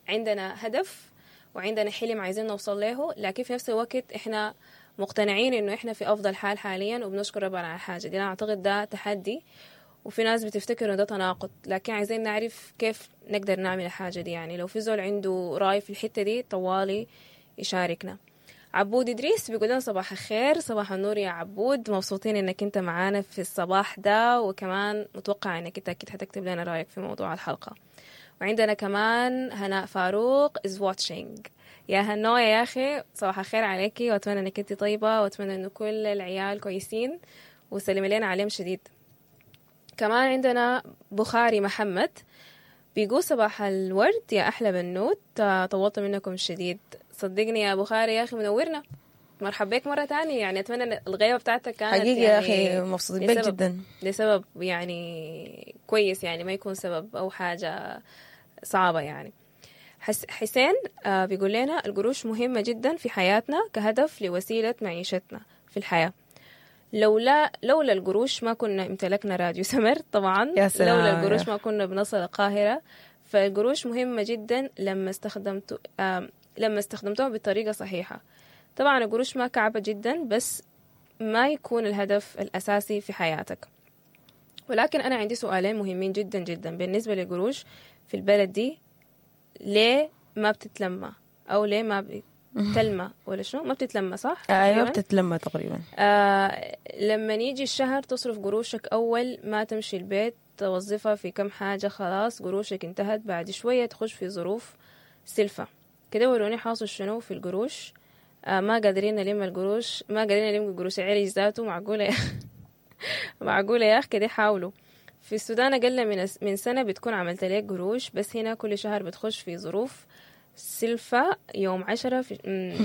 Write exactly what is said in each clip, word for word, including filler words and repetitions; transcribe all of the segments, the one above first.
عندنا هدف وعندنا حلم عايزين نوصل له، لكن في نفس الوقت إحنا مقتنعين إنه إحنا في أفضل حال حاليا وبنشكر ربنا على الحاجة دي. أنا أعتقد ده تحدي، وفي ناس بتفتكر إنه ده تناقض، لكن عايزين نعرف كيف نقدر نعمل الحاجة دي. يعني لو في زول عنده رأي في الحتة دي طوالي يشاركنا. عبود إدريس بيقول لنا صباح الخير. صباح النور يا عبود، مبسوطين إنك أنت معانا في الصباح ده، وكمان متوقع إنك أنت أكيد هتكتب لنا رأيك في موضوع الحلقة. وعندنا كمان هناء فاروق is watching. يا هنوية يا أخي صباح الخير عليكي، وأتمنى إنك أنت طيبة، وأتمنى إنه كل العيال كويسين، وسلمي لنا عليهم شديد. كمان عندنا بخاري محمد بيقول صباح الورد يا أحلى بنوت، طولت منكم شديد. صدقني يا بخاري يا أخي منورنا، مرحبا بك مرة تانية. يعني أتمنى الغيبة بتاعتك كانت حقيقي يعني يا أخي مبسوط بك جدا، لسبب يعني كويس، يعني ما يكون سبب أو حاجة صعبة. يعني حسين آه بيقول لنا القروش مهمة جدا في حياتنا كهدف لوسيلة معيشتنا في الحياة. لولا لولا القروش ما كنا امتلكنا راديو سمر طبعا. لولا القروش ما كنا بنصل القاهرة. فالقروش مهمة جدا لما استخدمتوا آه لما استخدمتوها بطريقة صحيحة. طبعا القروش ما كعبة جدا، بس ما يكون الهدف الأساسي في حياتك. ولكن أنا عندي سؤالين مهمين جدا جدا بالنسبة للقروش في البلد دي. ليه ما بتتلمى، أو ليه ما بتلمى، ولا شنو؟ ما بتتلمى صح؟ أيوة بتتلمى تقريبا. آه لما يجي الشهر تصرف قروشك أول ما تمشي البيت، توظفها في كم حاجة، خلاص قروشك انتهت. بعد شوية تخش في ظروف سلفة كده. وروني حاصل شنو في القروش. آه ما قادرين نلم القروش، ما قادرين نلم قروش عرج ذاته. معقولة يا معقولة يا أخ كده. حاولوا. في السودان أقل من من سنة بتكون عملت لك قروش، بس هنا كل شهر بتخش في ظروف سلفة. يوم عشرة في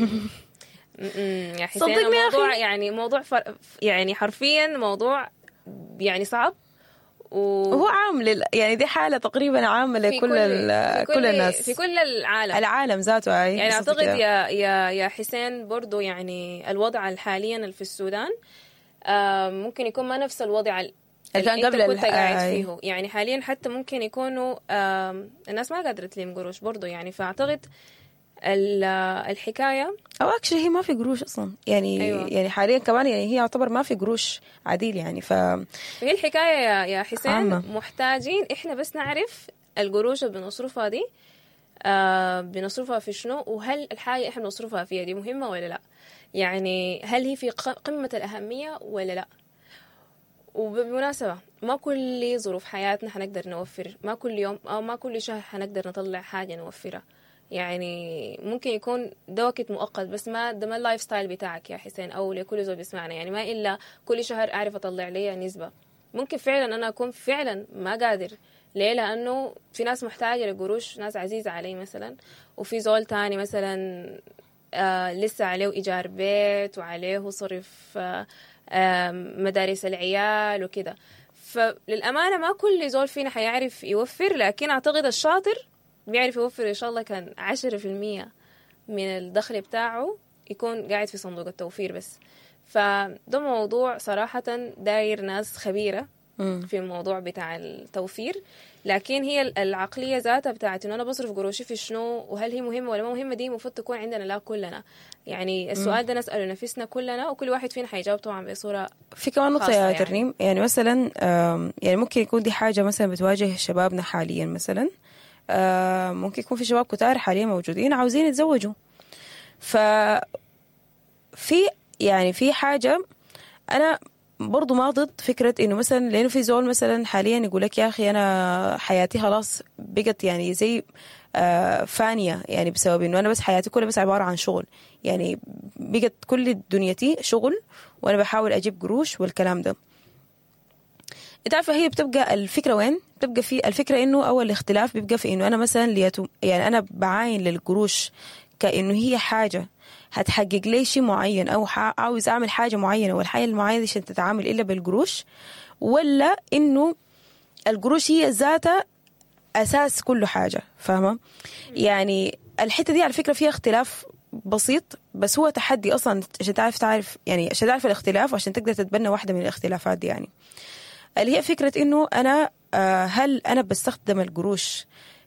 يا حسين الموضوع يعني موضوع فر... يعني حرفيا موضوع يعني صعب، وهو عام يعني دي حالة تقريبا عامة لكل كل, ال... كل, كل الناس في كل العالم العالم ذاته. أي يعني أعتقد يا يا يا حسين برضو يعني الوضع حاليا في السودان آه ممكن يكون ما نفس الوضع اللي كان قبل كنت قاعد فيه. يعني حاليا حتى ممكن يكونوا آه الناس ما قادرة تلم قروش برضو. يعني فأعتقد الحكاية أو أكشلي هي ما في قروش أصلا يعني. أيوة. يعني حاليا كمان يعني هي يعتبر ما في قروش عديل يعني. ف هي الحكاية يا يا حسين عامة. محتاجين إحنا بس نعرف القروش اللي بنصرفها دي آه بنصرفها في شنو، وهل الحاجة إحنا بنصرفها فيها دي مهمة ولا لا. يعني هل هي في قمة الأهمية ولا لا. وبمناسبة ما كل ظروف حياتنا حنقدر نوفر، ما كل يوم أو ما كل شهر حنقدر نطلع حاجة نوفرها. يعني ممكن يكون ده وقت مؤقت، بس ما ده ما اللايف ستايل بتاعك يا حسين أو لكل زول بيسمعنا. يعني ما إلا كل شهر أعرف أطلع لي نسبة. ممكن فعلا أنا أكون فعلا ما قادر. ليه؟ لأنه في ناس محتاجة لقروش، ناس عزيزة علي مثلا، وفي زول تاني مثلا آه لسه عليه إيجار بيت وعليه صرف آه آه مدارس العيال وكده. فللأمانة ما كل زول فينا حيعرف يوفر، لكن أعتقد الشاطر بيعرف يوفر إن شاء الله كان عشرة في المية من الدخل بتاعه يكون قاعد في صندوق التوفير بس. فده موضوع صراحة داير ناس خبيرة في الموضوع بتاع التوفير. لكن هي العقلية ذاتها بتاعت إنه أنا بصرف قروشي في شنو وهل هي مهمة ولا ما مهمة، دي المفروض تكون عندنا لا كلنا. يعني السؤال ده نسأله نفسنا كلنا، وكل واحد فينا حيجاوب طبعا بصورة في كمان نقطة يا يعني. ترنيم. يعني مثلا يعني ممكن يكون دي حاجة مثلا بتواجه شبابنا حاليا. مثلا ممكن يكون في شباب كتار حاليا موجودين عاوزين يتزوجوا. ففي يعني في حاجة أنا برضو ما ضد فكرة إنه مثلا لأنه في زول مثلا حاليا يقول لك يا أخي أنا حياتي خلاص بقت يعني زي آه فانية، يعني بسبب إنه أنا بس حياتي كلها بس عبارة عن شغل. يعني بقت كل دنيتي شغل وأنا بحاول أجيب قروش والكلام ده. انت عارفه هي بتبقى الفكره وين؟ بتبقى في الفكره انه اول الاختلاف بيبقى في انه انا مثلا ليتو يعني انا بعاين للقروش كانه هي حاجه هتحقق لي شيء معين، او عاوز اعمل حاجه معينه والحاجه المعينه دي عشان تتعامل الا بالقروش، ولا انه القروش هي ذاتها اساس كل حاجه. فاهمه؟ يعني الحته دي على فكره فيها اختلاف بسيط، بس هو تحدي اصلا عشان تعرف تعرف يعني عشان تعرف الاختلاف وعشان تقدر تتبنى واحده من الاختلافات دي. يعني اللي هي فكرة إنه أنا هل أنا بستخدم القروش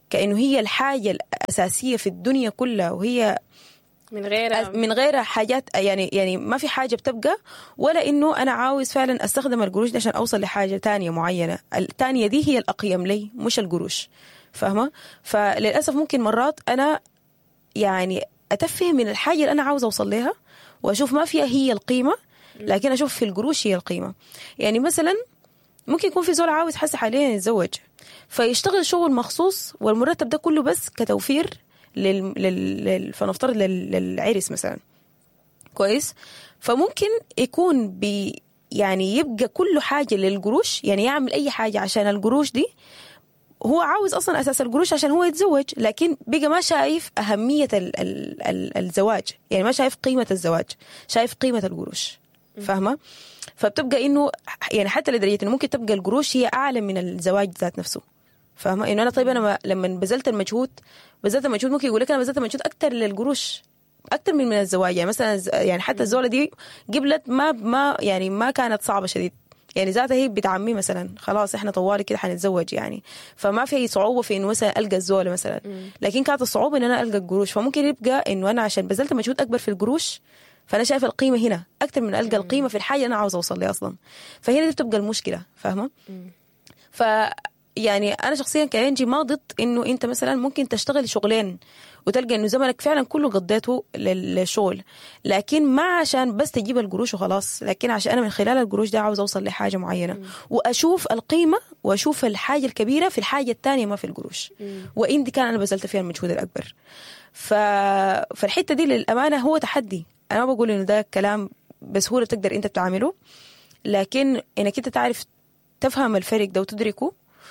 كأنه هي الحاجة الأساسية في الدنيا كلها، وهي من غيرها من غيرها حاجات يعني يعني ما في حاجة بتبقى، ولا إنه أنا عاوز فعلا أستخدم القروش دي عشان أوصل لحاجة تانية معينة. التانية دي هي الأقيم لي مش القروش، فاهمة؟ فللأسف ممكن مرات أنا يعني أتفه من الحاجة اللي أنا عاوز أوصل لها وأشوف ما فيها هي القيمة، لكن أشوف في القروش هي القيمة. يعني مثلا ممكن يكون في زول عاوز حسي حاليا يتزوج، فيشتغل شغل مخصوص والمرتب ده كله بس كتوفير لل... لل... لل... فنفترض لل... للعرس مثلا، كويس. فممكن يكون بي يعني يبقى كل حاجة للقروش، يعني يعمل أي حاجة عشان القروش دي. هو عاوز أصلا أساس القروش عشان هو يتزوج، لكن بقى ما شايف أهمية ال... ال... ال... الزواج، يعني ما شايف قيمة الزواج، شايف قيمة القروش، فاهمة؟ فبتبقى إنه يعني حتى لدرجة إنه ممكن تبقى القروش هي أعلى من الزواج ذات نفسه، فاهمة؟ إنه أنا طيب أنا ما لما بذلت المجهود بذلت المجهود ممكن يقول لك أنا بذلت المجهود أكتر للقروش أكتر من من الزواج. يعني مثلا يعني حتى الزولة دي قبلت ما ما يعني ما كانت صعبة شديد، يعني ذاتها هي بتعمي مثلا خلاص إحنا طوالي كده حنتزوج، يعني فما في صعوبة في إنه مثلا ألقى الزولة مثلا، لكن كانت الصعوبة إن أنا ألقى القروش. فممكن يبقى إنه أنا عشان بذلت مجهود أكبر في القروش فأنا شايفة القيمة هنا أكتر من ألقى القيمة في الحاجة أنا عاوز أوصل لها أصلا، فهنا دي بتبقى المشكلة، فاهمة؟ ف يعني أنا شخصيا كأنجي ما ضد إنه أنت مثلا ممكن تشتغل شغلين وتلقى إنه زمنك فعلا كله قضيته للشغل، لكن ما عشان بس تجيب القروش وخلاص، لكن عشان أنا من خلال القروش ده عاوز أوصل لحاجة معينة م. وأشوف القيمة وأشوف الحاجة الكبيرة في الحاجة التانية ما في القروش، وإن دي كان أنا بذلت فيها المجهود الأكبر. ف... فالحتة دي للأمانة هو تحدي. أنا ما بقول إنه ده كلام بسهولة تقدر أنت بتعمله، لكن إنك أنت تعرف تفهم الفرق ده وتدركه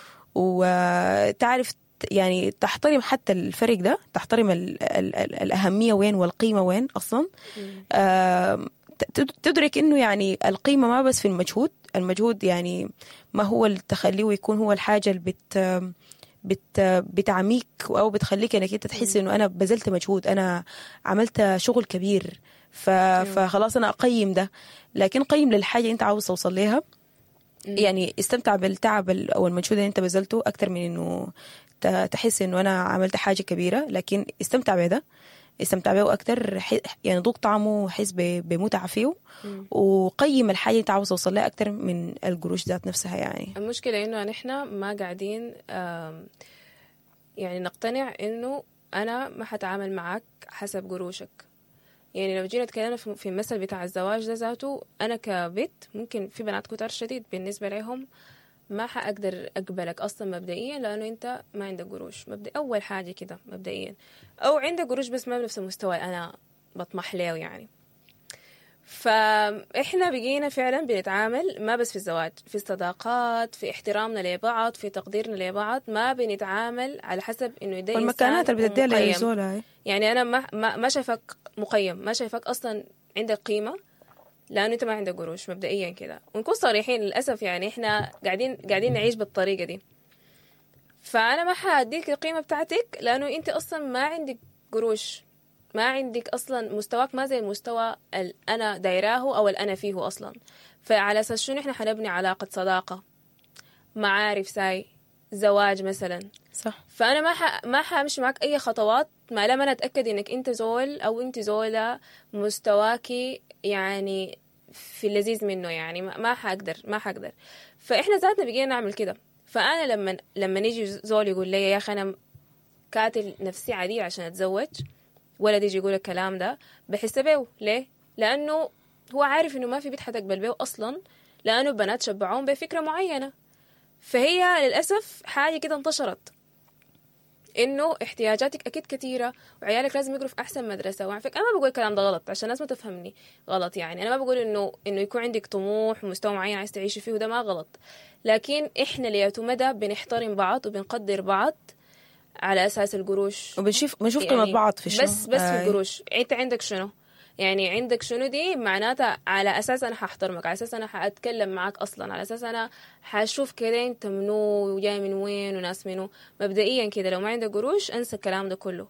وتعرف يعني تحترم حتى الفرق ده، تحترم ال ال ال الأهمية وين والقيمة وين أصلا. آه تدرك إنه يعني القيمة ما بس في المجهود، المجهود يعني ما هو التخليه ويكون هو الحاجة اللي بت بت بتعميك أو بتخليك إنك أنت تحس إنه أنا بذلت مجهود، أنا عملت شغل كبير، فخلاص أنا أقيم ده. لكن قيم للحاجة أنت عاوز توصل لها، يعني استمتع بالتعب أو المجهود اللي أنت بذلته أكتر من إنه تحس إنه أنا عملت حاجة كبيرة، لكن استمتع بده، استمتع به أكتر، يعني ذوق طعمه وحس بمتعة فيه، وقيم الحاجة اللي أنت عاوز توصل لها أكتر من القروش ذات نفسها. يعني المشكلة إنه نحن ما قاعدين يعني نقتنع إنه أنا ما حتعامل معك حسب قروشك. يعني لو جينا تكلمنا في المثل بتاع الزواج ده ذاته، أنا كبيت ممكن في بنات كتار شديد بالنسبة لهم ما حأقدر أقبلك أصلا مبدئيا لأنه أنت ما عندك قروش، مبدئ أول حاجة كده مبدئيا، أو عندك قروش بس ما بنفس المستوى أنا بطمح له يعني. فإحنا بقينا فعلا بنتعامل ما بس في الزواج، في الصداقات، في احترامنا لبعض، في تقديرنا لبعض، ما بنتعامل على حسب إنه ده والمكانات اللي بتديها للزول. يعني أنا ما ما, ما شايفك مقيم، ما شايفك أصلا عندك قيمة لأنه أنت ما عندك قروش مبدئيا كده. ونكون صريحين للأسف، يعني إحنا قاعدين قاعدين نعيش بالطريقة دي. فأنا ما حاديك القيمة بتاعتك لأنه أنت أصلا ما عندك قروش، ما عندك أصلا مستواك ما زي المستوى اللي أنا دايراه أو اللي أنا فيه أصلا. فعلى أساس شنو إحنا حنبني علاقة صداقة، معارف، ساي، زواج مثلا، صح. فأنا ما ح... ما حامشي معك أي خطوات ما لما أنا أتأكد إنك أنت زول أو أنت زولة مستواكي يعني في اللذيذ منه، يعني ما حقدر ما حقدر. فإحنا ذاتنا بقينا نعمل كده. فأنا لما لما نيجي زول يقول لي يا أخي أنا كاتل نفسي عادي عشان أتزوج، ولا يجي يقول الكلام ده، بحس بيه. ليه؟ لأنه هو عارف إنه ما في بيت حتقبل بيه أصلا، لأنه بنات شبعون بفكرة معينة. فهي للأسف حاجة كده انتشرت إنه احتياجاتك أكيد كتيرة وعيالك لازم يقروا في أحسن مدرسة. وعلى فكرة أنا ما بقول الكلام ده غلط عشان الناس ما تفهمني غلط، يعني أنا ما بقول إنه إنه يكون عندك طموح ومستوى معين عايز تعيشي فيه، وده ما غلط، لكن إحنا لياتو مدى بنحترم بعض وبنقدر بعض على أساس القروش، وبنشوف بنشوف قيمة يعني بعض في شنو. بس بس آه. في القروش أنت عندك شنو، يعني عندك شنو، دي معناتها على أساس أنا حاحترمك، على أساس أنا حأتكلم معك أصلا، على أساس أنا حشوف كده أنت منو وجاي من وين وناس منو. مبدئيا كده لو ما عندك قروش انسى الكلام ده كله.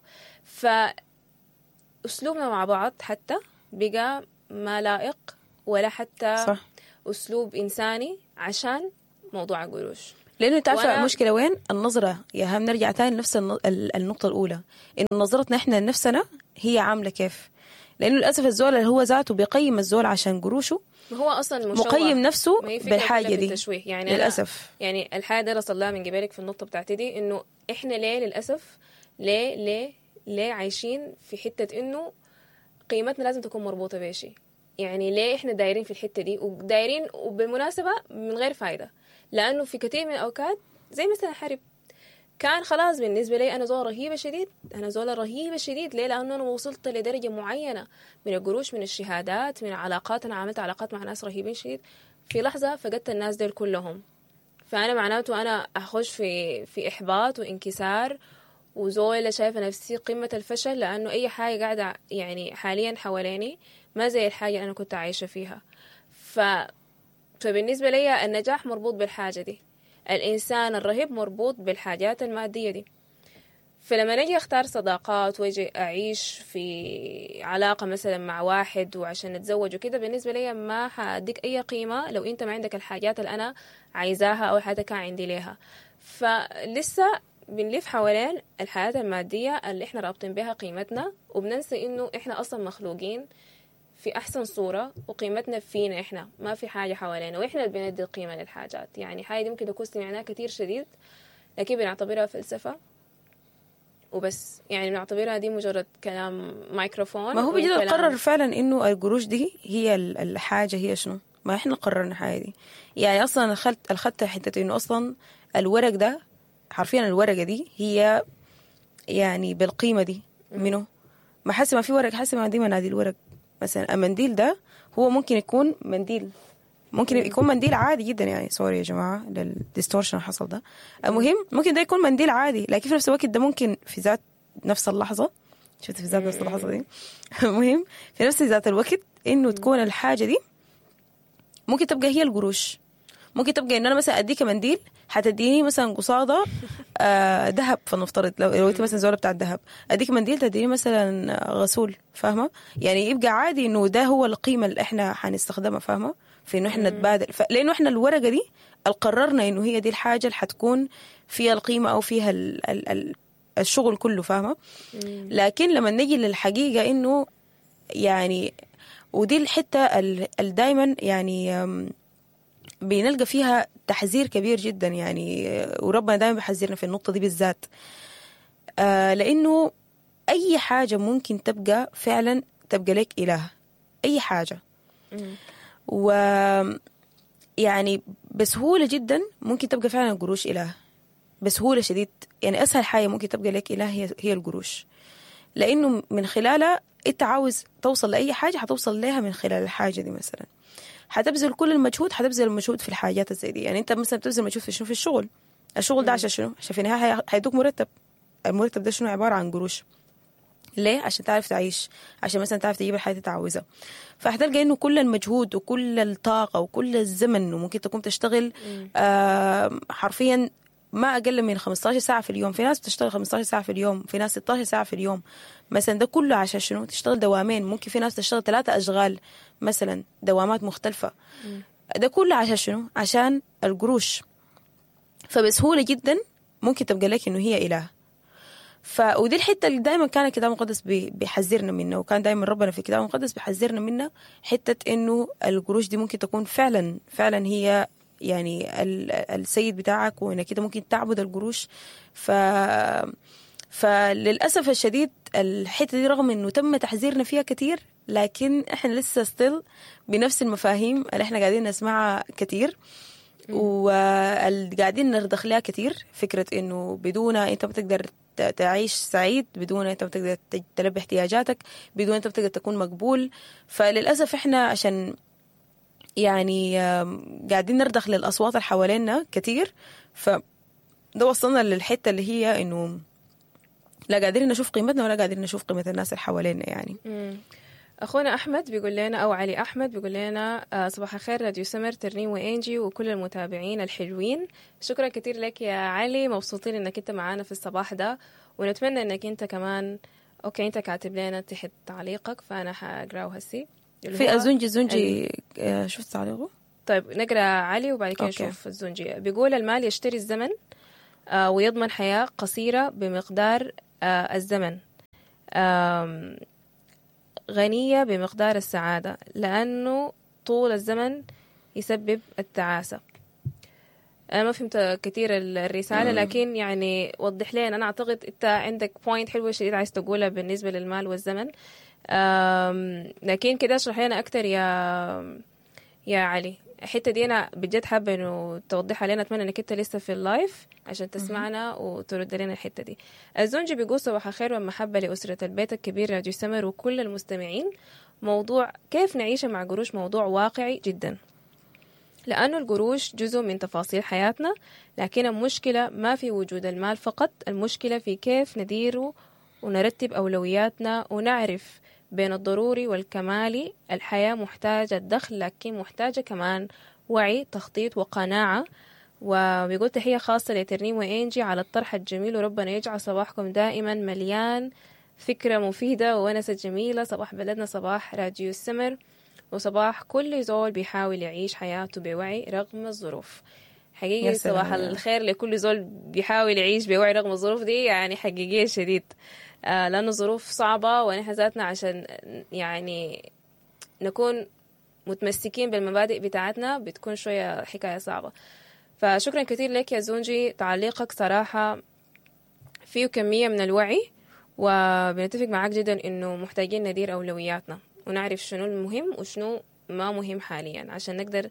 فأسلوبنا مع بعض حتى بقى ما لائق، ولا حتى صح. أسلوب إنساني عشان موضوع القروش. لأنه تعرف وأنا- المشكلة وين؟ النظرة. يا هم نرجع تاني لنفس الن- ال- النقطة الأولى، إنه نظرتنا إحنا لنفسنا هي عاملة كيف. لأنه للأسف الزول اللي هو ذاته بيقيم الزول عشان قروشه، ما هو اصلا مشوه. مقيم نفسه ما هي فكرة بالحاجة كلها في دي التشويه. يعني للأسف. أنا يعني الحاجه دي رصد لها من قبلك في النقطه بتاعتي دي، انه احنا ليه للاسف ليه ليه ليه عايشين في حته انه قيمتنا لازم تكون مربوطه بشيء. يعني ليه احنا دايرين في الحته دي ودايرين، وبالمناسبه من غير فايده، لانه في كثير من الاوقات زي مثلا حرب كان خلاص بالنسبة لي أنا زول رهيبة شديد، أنا زول رهيبة شديد. ليه؟ لأنه أنا وصلت لدرجة معينة من القروش، من الشهادات، من العلاقات. أنا عملت علاقات مع ناس رهيبين شديد، في لحظة فقدت الناس دول كلهم، فأنا معناته أنا أخش في في إحباط وانكسار، وزول شايفة نفسي قمة الفشل، لأنه أي حاجة قاعدة يعني حاليا حواليني ما زي الحاجة اللي أنا كنت عايشة فيها. ف فبالنسبة لي النجاح مربوط بالحاجة دي، الإنسان الرهيب مربوط بالحاجات المادية دي. فلما نجي أختار صداقات وأجي أعيش في علاقة مثلا مع واحد وعشان نتزوج وكده، بالنسبة لي ما حأديك أي قيمة لو أنت ما عندك الحاجات اللي أنا عايزاها أو حاجة كان عندي ليها. فلسه بنلف حوالين الحياة المادية اللي إحنا رابطين بها قيمتنا، وبننسى إنه إحنا أصلا مخلوقين في أحسن صورة، وقيمتنا فينا إحنا، ما في حاجة حوالينا، وإحنا اللي بندي القيمة للحاجات. يعني حاجة دي ممكن تكون سمعناها كتير شديد، لكن بنعتبرها فلسفة وبس. يعني بنعتبرها دي مجرد كلام ميكروفون. ما هو بجد وكلام- قرر فعلا إنه القروش دي هي ال- الحاجة هي شنو. ما إحنا قررنا حاجة دي. يعني أصلا أخذت أخذت حتة إنه أصلا الورق ده حرفيا الورقة دي هي يعني بالقيمة دي منه. ما حسي ما في ورق، حسي ما دي مناديل الورق. مثلا المنديل ده هو ممكن يكون منديل، ممكن يكون منديل عادي جدا. يعني سوري يا جماعة للديستورشن حصل ده. المهم ممكن ده يكون منديل عادي، لكن في نفس الوقت ده ممكن في ذات نفس اللحظة، شفت في ذات نفس اللحظة دي المهم في نفس ذات الوقت إنه تكون الحاجة دي ممكن تبقى هي القروش. ممكن تبقى إنه أنا مثلا أديك منديل حتديني مثلا قصادة آه ذهب، فنفترض لو لو انت مثلا زوله بتاع الذهب، اديك منديل تديني مثلا غسول، فاهمه؟ يعني يبقى عادي انه ده هو القيمه اللي احنا حنستخدمها، فاهمه؟ في انه احنا نتبادل. لانه احنا الورقه دي قررنا انه هي دي الحاجه اللي حتكون فيها القيمه او فيها ال ال ال الشغل كله، فاهمه؟ لكن لما نجي للحقيقه انه يعني، ودي الحته اللي دايما يعني بنلقى فيها تحذير كبير جدا، يعني وربنا دائما بيحذرنا في النقطة دي بالذات. آه لأنه أي حاجة ممكن تبقى فعلا تبقى لك إله، أي حاجة. و يعني بسهولة جدا ممكن تبقى فعلا القروش إله، بسهولة شديد. يعني أسهل حاجة ممكن تبقى لك إله هي, هي القروش، لأنه من خلالها أنت عاوز توصل لأي حاجة حتوصل لها من خلال الحاجة دي. مثلا حتبذل كل المجهود، حتبذل المجهود في الحاجات زي دي. يعني انت مثلا بتبذل مجهود في شنو؟ في الشغل. الشغل ده عشان شنو؟ عشان في النهايه هيدوك مرتب. المرتب ده شنو؟ عباره عن قروش. ليه؟ عشان تعرف تعيش، عشان مثلا تعرف تجيب الحاجه اللي تعوزها. فهتلقى انه كل المجهود وكل الطاقه وكل الزمن، وممكن تكون تشتغل آه حرفيا ما اقل من خمستاشر ساعه في اليوم. في ناس بتشتغل خمستاشر ساعه في اليوم، في ناس ستاشر ساعه في اليوم مثلا. ده كله عشان شنو؟ تشتغل دوامين. ممكن في ناس تشتغل ثلاثه اشغال مثلا، دوامات مختلفه. ده كله عشان شنو؟ عشان القروش. فبسهوله جدا ممكن تبقى لك انه هي اله. ف ودي الحته اللي دائما كان الكتاب المقدس بيحذرنا منها، وكان دائما ربنا في الكتاب المقدس بيحذرنا منها، حته انه القروش دي ممكن تكون فعلا فعلا هي يعني السيد بتاعك، وانك كده ممكن تعبد القروش. ف فللاسف الشديد الحته دي رغم انه تم تحذيرنا فيها كتير، لكن احنا لسه ستيل بنفس المفاهيم اللي احنا قاعدين نسمعها كتير، وقاعدين نرضخ لها كتير. فكره انه بدون انت بتقدر تعيش سعيد، بدون انت بتقدر تلبي احتياجاتك، بدون انت بتقدر تكون مقبول. فللاسف احنا عشان يعني قاعدين نرضخ للاصوات اللي حوالينا كتير، فده وصلنا للحته اللي هي انه لا قادرين نشوف قيمتنا ولا قادرين نشوف قيمه الناس اللي حوالينا. يعني مم. أخونا أحمد بيقول لنا، أو علي أحمد بيقول لنا آه صباح الخير راديو سمر ترنيم وإنجي وكل المتابعين الحلوين. شكرا كتير لك يا علي، مبسوطين إنك أنت معانا في الصباح ده، ونتمنى إنك أنت كمان أوكي أنت كاتب لنا تحت تعليقك، فأنا حأقرأه هسي. في أزونجي زونجي ال... شفت تعليقه؟ طيب نقرأ علي وبعد كده نشوف الزنجي. بيقول المال يشتري الزمن آه ويضمن حياة قصيرة بمقدار آه الزمن، آه غنية بمقدار السعادة، لأنه طول الزمن يسبب التعاسة. أنا ما فهمت كتير الرسالة لكن يعني وضح لي. أنا أعتقد أنت عندك بوينت حلوة شديد عايز تقولها بالنسبة للمال والزمن، لكن كده اشرح لنا أكتر يا يا علي الحتة دي. أنا بجد حابة إنه توضحها لنا. أتمنى إنك أنت لسه في اللايف عشان تسمعنا وترد لنا الحتة دي. الزنجي بيقول صباح الخير والمحبة لأسرة البيت الكبير راديو سمر وكل المستمعين. موضوع كيف نعيش مع قروش موضوع واقعي جدا، لأنه القروش جزء من تفاصيل حياتنا، لكن المشكلة ما في وجود المال فقط، المشكلة في كيف نديره ونرتب أولوياتنا ونعرف بين الضروري والكمالي. الحياة محتاجة دخل لكن محتاجة كمان وعي، تخطيط وقناعة. وبيقول تحية خاصة لترنيم وإنجي على الطرح الجميل، وربنا يجعل صباحكم دائما مليان فكرة مفيدة وونسة جميلة. صباح بلدنا، صباح راديو السمر، وصباح كل زول بيحاول يعيش حياته بوعي رغم الظروف. حقيقي صباح الخير لكل زول بيحاول يعيش بوعي رغم الظروف دي، يعني حقيقية شديد. آه لأنه الظروف صعبة ونحن ذاتنا عشان يعني نكون متمسكين بالمبادئ بتاعتنا بتكون شوية حكاية صعبة. فشكرا كثير لك يا زونجي، تعليقك صراحة فيه كمية من الوعي، وبنتفق معك جدا إنه محتاجين ندير أولوياتنا ونعرف شنو المهم وشنو ما مهم حاليا عشان نقدر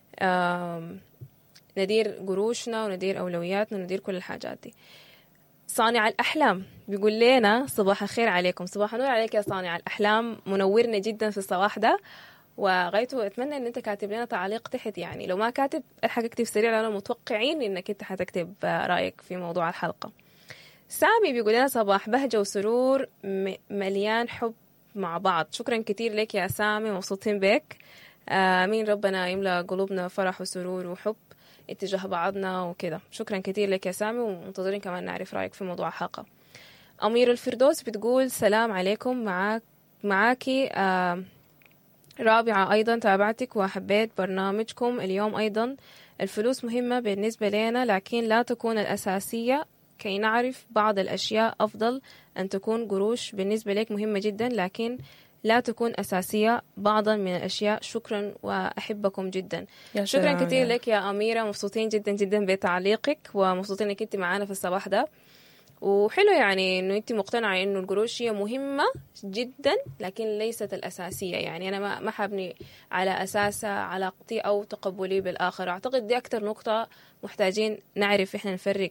ندير قروشنا وندير أولوياتنا وندير كل الحاجات دي. صانع الأحلام بيقول لنا صباح الخير عليكم. صباح النور عليك يا صانع الأحلام، منورنا جدا في الصباح ده. وغايته أتمنى أن أنت كاتب لنا تعليق تحت، يعني لو ما كاتب الحق اكتب سريع لأننا متوقعين أنك أنت حتكتب رأيك في موضوع الحلقة. سامي بيقول لنا صباح بهجة وسرور مليان حب مع بعض. شكرا كتير لك يا سامي، مبسوطين بك. آمين، ربنا يملأ قلوبنا فرح وسرور وحب اتجاه بعضنا وكده. شكرا كتير لك يا سامي، ومنتظرين كمان نعرف رأيك في موضوع الحلقة. أمير الفردوس بتقول سلام عليكم، معاك معاكي آه رابعة أيضا تابعتك وحبيت برنامجكم اليوم. أيضا الفلوس مهمة بالنسبة لنا لكن لا تكون الأساسية، كي نعرف بعض الأشياء أفضل أن تكون قروش بالنسبة لك مهمة جدا لكن لا تكون أساسية بعضا من الأشياء. شكرا وأحبكم جدا. شكرا كتير لك يا أميرة، مبسوطين جدا جدا بتعليقك ومبسوطين أنك أنت معانا في الصباح ده. وحلو يعني أنه أنت مقتنعة أنه القروش هي مهمة جدا لكن ليست الأساسية. يعني أنا ما ما حبني على أساسها علاقتي أو تقبلي بالآخر. أعتقد دي أكتر نقطة محتاجين نعرف إحنا نفرق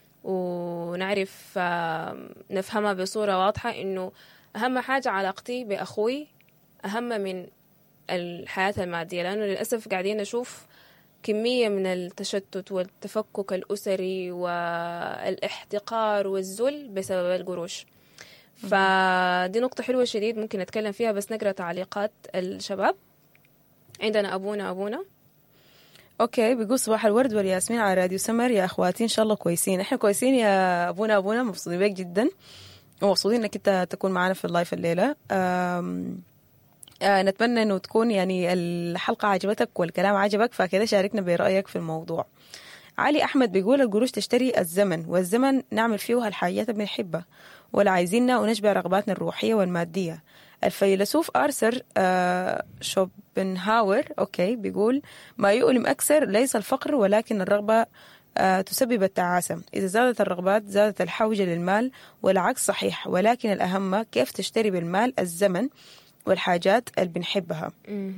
ونعرف نفهمها بصورة واضحة، إنه أهم حاجة علاقتي بأخوي أهم من الحياة المادية، لأنه للأسف قاعدين نشوف كمية من التشتت والتفكك الأسري والاحتقار والذل بسبب القروش. فدي نقطة حلوة شديد ممكن نتكلم فيها، بس نقرأ تعليقات الشباب. عندنا أبونا أبونا اوكي بيقول صباح الورد والياسمين على راديو سمر يا اخواتي، ان شاء الله كويسين. احنا كويسين يا ابونا ابونا، مبسوطين بيك جدا ومبسوطين انك انت تكون معنا في اللايف الليله. آم آه نتمنى انه تكون يعني الحلقه عجبتك والكلام عجبك، فكذا شاركنا برايك في الموضوع. علي احمد بيقول القروش تشتري الزمن، والزمن نعمل فيه الحاجات اللي بنحبها ولا عايزيننا ونشبع رغباتنا الروحيه والماديه. الفيلسوف آرثر آه شوبنهاور اوكي بيقول ما يؤلم اكثر ليس الفقر ولكن الرغبه آه تسبب التعاسة. إذا زادت الرغبات زادت الحوجة للمال، والعكس صحيح، ولكن الأهم كيف تشتري بالمال الزمن والحاجات اللي بنحبها.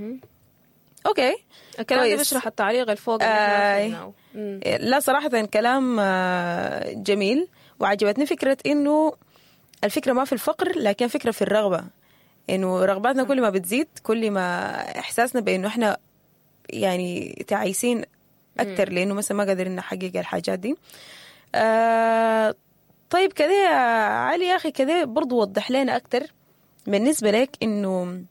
اوكي الكلام ده بيشرح التعليق الفوق. آه لا صراحة كلام آه جميل، وعجبتني فكرة إنه الفكرة ما في الفقر لكن فكرة في الرغبة، إنه رغباتنا كل ما بتزيد كل ما إحساسنا بإنه إحنا يعني تعيسين أكتر لأنه مثلا ما قادرين نحقق الحاجات دي. آه طيب كده يا علي يا أخي كده برضو وضح لنا أكتر بالنسبة لك إنه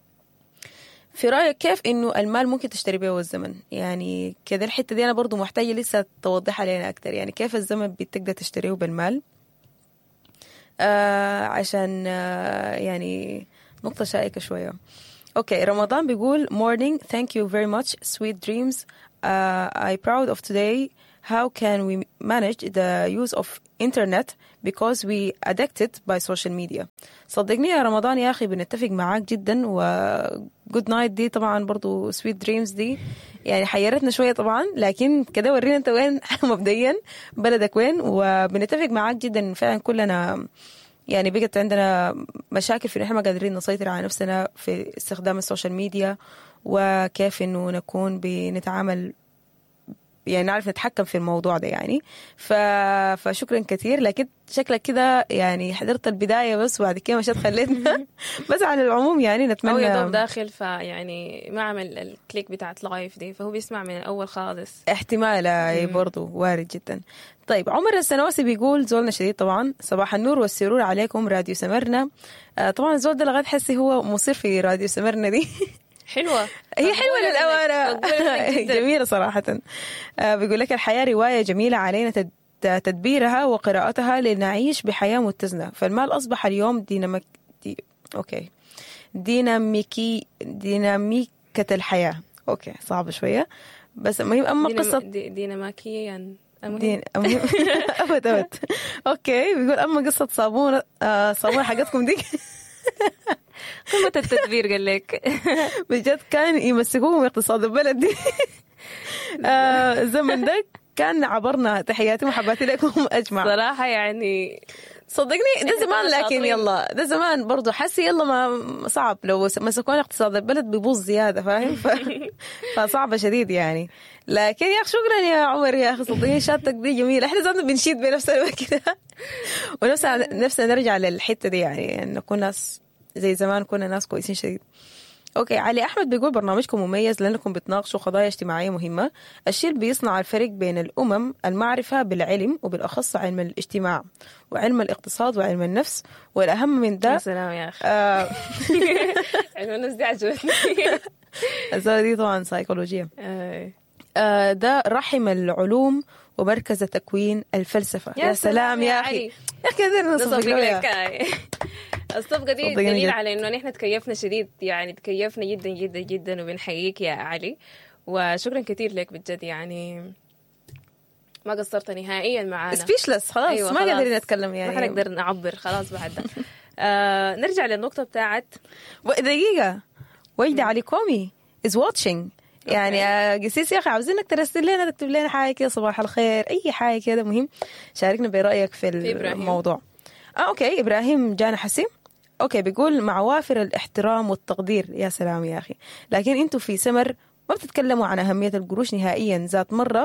في رأيك كيف إنه المال ممكن تشتري به الزمن. يعني كده الحتة دي أنا برضو محتاجة لسه توضحها لنا أكتر، يعني كيف الزمن بتقدر تشتريه بالمال. آه عشان آه يعني نقطة شائكة شوية. اوكي رمضان بيقول morning thank you very much sweet dreams uh, I proud of today how can we manage the use of internet because we addicted by social media. صدقني يا رمضان يا أخي بنتفق معاك جدا. و good night دي طبعا برضو sweet dreams دي يعني حيرتنا شوية طبعا، لكن كده ورينا انت وين مبدئيا بلدك وين. وبنتفق معاك جدا فعلا كلنا يعني بقت عندنا مشاكل في نحن ما قادرين نسيطر على نفسنا في استخدام السوشيال ميديا، وكيف انه نكون بنتعامل يعني نعرف نتحكم في الموضوع ده يعني. ف... فشكرا كثير. لكن شكلك كده يعني حضرت البداية بس وبعد كده مشيت خليتنا بس على العموم يعني نتمنى. هو يا دوب داخل فيعني ما عمل الكليك بتاعت لايف دي، فهو بيسمع من الأول خالص. احتمال اي برضو وارد جدا. طيب عمر السنواسي بيقول زولنا شديد طبعا صباح النور والسرور عليكم راديو سمرنا. آه طبعا الزول ده لغاية حسي هو مصير في راديو سمرنا دي حلوة هي حلوة للأمانة جميلة صراحة. آه بيقول لك الحياة رواية جميلة علينا تد تدبيرها وقراءتها لنعيش بحياة متزنة، فالمال أصبح اليوم ديناميك دي... أوكي ديناميكي ديناميكة الحياة. أوكي صعبة شوية بس المهم أما دينام... قصة دي... ديناميكيا دين أمهم أبد أبد. أوكي بيقول أما قصة صابونة آه صابونة حقتكم دي قمة التدبير قال لك بجد كان يمسكوهم اقتصاد البلد دي. آه الزمن ده كان عبرنا. تحياتي ومحباتي لكم أجمع صراحة يعني صدقني ده زمان، لكن يلا ده زمان برضو حسي يلا ما صعب لو مسكون اقتصاد البلد بيبوظ زيادة فاهم. ف... فصعبة شديد يعني. لكن يا أخي شكرا يا عمر يا أخي صدقني شاتك دي جميلة. احنا زادنا بنشيد بنفسنا كده ونفسنا نفسنا نرجع للحتة دي يعني أن نكون ناس زي زمان كنا ناس كويسين شديد. اوكي علي احمد بيقول برنامجكم مميز لانكم بتناقشوا قضايا اجتماعيه مهمه. الشيء اللي بيصنع الفرق بين الامم المعرفه بالعلم وبالاخص علم الاجتماع وعلم الاقتصاد وعلم النفس، والاهم من ده يا سلام يا اخي آه علم النفس دي عجبتني. الزاويه دي طبعا سيكولوجيه. آه ده رحم العلوم ومركز تكوين الفلسفه. يا, يا سلام يا اخي يا اخي قدرنا نصفق لك الصفقة دي دليل على إنه نحن تكيفنا شديد يعني تكيفنا جدا جدا جدا وبنحييك يا علي وشكرا كتير لك بجد يعني ما قصرت نهائيا معانا. سبيشلس خلاص. أيوة ما قادرين نتكلم يعني ما حنقدر نعبر خلاص بعد ده. آه نرجع للنقطة بتاعت دقيقة. وجدة علي كومي is watching يعني يا قسيس يا أخي عاوزينك ترسل لنا تكتب لنا حاجة كده صباح الخير أي حاجة كده مهم شاركنا برأيك في, في الموضوع. آه أوكي إبراهيم جانا حسي اوكي بيقول مع وافر الاحترام والتقدير. يا سلام يا اخي لكن انتوا في سمر ما بتتكلموا عن اهميه القروش نهائيا. ذات مره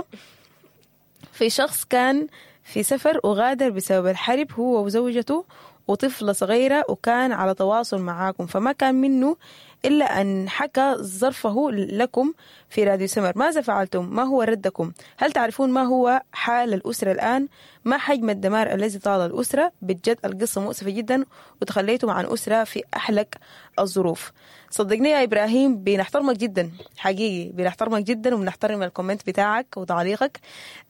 في شخص كان في سفر وغادر بسبب الحرب هو وزوجته وطفله صغيره وكان على تواصل معاكم، فما كان منه إلا أن حكى ظرفه لكم في راديو سمر. ماذا فعلتم؟ ما هو ردكم؟ هل تعرفون ما هو حال الأسرة الآن؟ ما حجم الدمار الذي طال الأسرة؟ بجد القصة مؤسفة جدا وتخليتم عن أسرة في أحلك الظروف. صدقني يا إبراهيم بنحترمك جدا حقيقي بنحترمك جدا وبنحترم الكومنت بتاعك وتعليقك.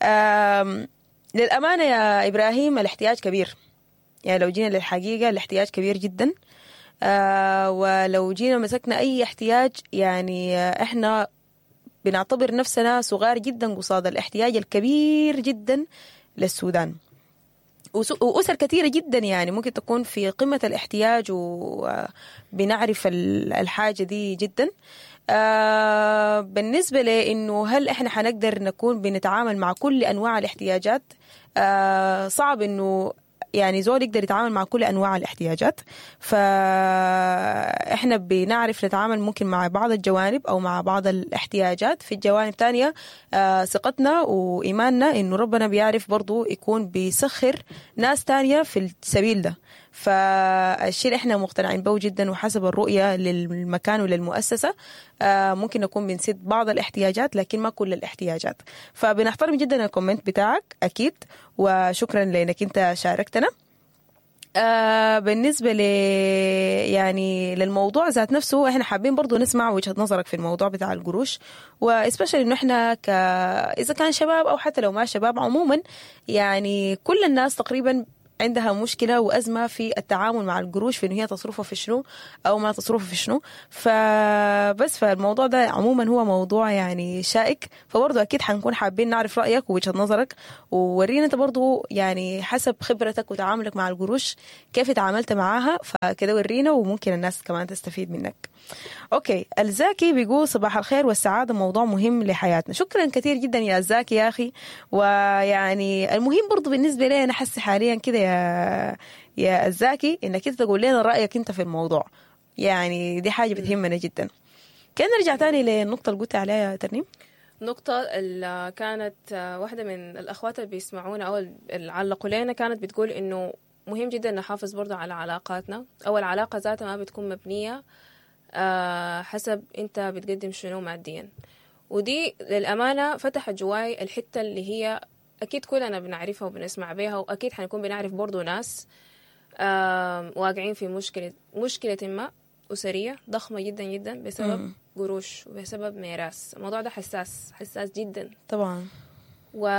للأمانة يا إبراهيم الاحتياج كبير يعني لو جينا للحقيقة الاحتياج كبير جدا. آه ولو جينا مسكنا أي احتياج يعني آه إحنا بنعتبر نفسنا صغار جدا قصاد الاحتياج الكبير جدا للسودان. وأسر كثيرة جدا يعني ممكن تكون في قمة الاحتياج وبنعرف الحاجة دي جدا. آه بالنسبة لأنه هل إحنا حنقدر نكون بنتعامل مع كل أنواع الاحتياجات؟ آه صعب إنه يعني زول يقدر يتعامل مع كل أنواع الاحتياجات، فإحنا بنعرف نتعامل ممكن مع بعض الجوانب أو مع بعض الاحتياجات. في الجوانب تانية آه ثقتنا وإيماننا إنه ربنا بيعرف برضو يكون بيسخر ناس تانية في السبيل ده. فالشيء إحنا مقتنعين به جدا وحسب الرؤية للمكان وللمؤسسة آه ممكن نكون بنسد بعض الاحتياجات لكن ما كل الاحتياجات. فبنحترم جدا الكومنت بتاعك أكيد وشكرا لأنك أنت شاركتنا. آه بالنسبة ل يعني للموضوع ذات نفسه احنا حابين برضو نسمع وجهة نظرك في الموضوع بتاع القروش وإسبشالي إنه احنا ك إذا كان شباب أو حتى لو ما شباب عموما يعني كل الناس تقريبا عندها مشكلة وأزمة في التعامل مع القروش، في إنه هي تصرفها في شنو أو ما تصرفها في شنو. فبس فالموضوع ده عموما هو موضوع يعني شائك، فبرضه أكيد حنكون حابين نعرف رأيك ووجهة نظرك، وورينا أنت برضه يعني حسب خبرتك وتعاملك مع القروش كيف تعاملت معاها، فكده ورينا وممكن الناس كمان تستفيد منك. أوكي، الزاكي بيقول صباح الخير والسعادة موضوع مهم لحياتنا. شكرا كثير جدا يا الزاكي يا أخي. ويعني المهم برضو بالنسبة لي أنا حاسة حاليا كده يا يا الزاكي إنك أنت تقول لنا رأيك أنت في الموضوع، يعني دي حاجة بتهمنا جدا. كان نرجع تاني للنقطة اللي قلت عليها يا ترنيم. نقطة اللي كانت واحدة من الأخوات اللي بيسمعونا أو اللي علقوا لنا كانت بتقول إنه مهم جدا نحافظ برضو على علاقاتنا، أو العلاقة ذاتها ما بتكون مبنية أه حسب أنت بتقدم شنو ماديا. ودي للأمانة فتحت جواي الحتة اللي هي أكيد كلنا بنعرفها وبنسمع بيها، وأكيد حنكون بنعرف برضو ناس أه واقعين في مشكلة مشكلة ما أسرية ضخمة جدا جدا بسبب م. قروش وبسبب ميراث. الموضوع ده حساس حساس جدا طبعا. و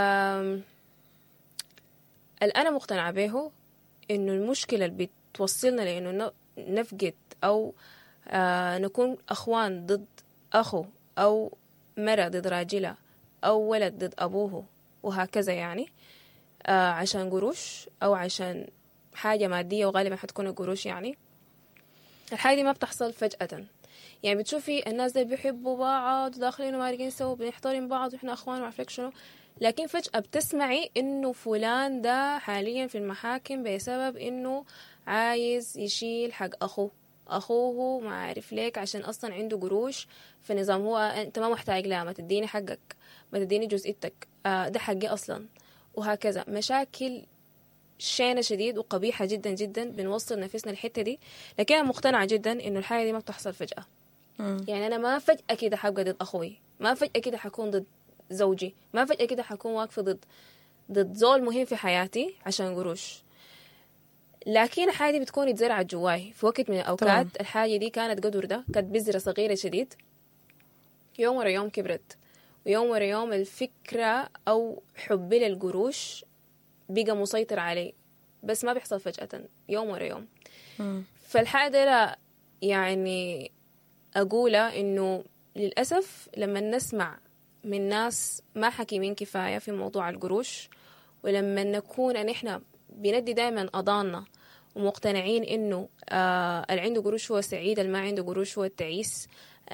أنا مقتنعة به إنه المشكلة اللي بتوصلنا لإنه نفقد أو آه نكون أخوان ضد أخو، أو مرة ضد راجلة، أو ولد ضد أبوه، وهكذا يعني آه عشان قروش أو عشان حاجة مادية، وغالبا حتكون القروش. يعني الحاجة دي ما بتحصل فجأة. يعني بتشوفي الناس دي بيحبوا بعض وداخلين ومارقين سوا بنحترم بعض وإحنا أخوان وعفلك شنو، لكن فجأة بتسمعي إنه فلان ده حاليا في المحاكم بسبب إنه عايز يشيل حق أخوه أخوه ما عارف ليك عشان أصلا عنده قروش في نظام هو أنت ما محتاج لا ما تديني حقك ما تديني جزئيتك آه ده حقي أصلا، وهكذا مشاكل شينة شديد وقبيحة جدا جدا بنوصل نفسنا الحتة دي. لكن أنا مقتنعة جدا إنه الحاجة دي ما بتحصل فجأة. م. يعني أنا ما فجأة كده حبقى ضد أخوي، ما فجأة كده حكون ضد زوجي، ما فجأة كده حكون واقفة ضد ضد زول مهم في حياتي عشان قروش. لكن الحاجة دي بتكون اتزرعت جواي في وقت من الأوقات. طبعا. الحاجة دي كانت قدر ده كانت بذرة صغيرة شديد، يوم ورا يوم كبرت، ويوم ورا يوم الفكرة أو حبي للقروش بقى مسيطر علي، بس ما بيحصل فجأة، يوم ورا يوم. م. فالحاجة لا يعني أقولها إنه للأسف لما نسمع من ناس ما حكيمين كفاية في موضوع القروش، ولما نكون أن إحنا بندي دائما أضاننا ومقتنعين إنه آه اللي عنده قروش هو سعيد، اللي ما عنده قروش هو التعيس،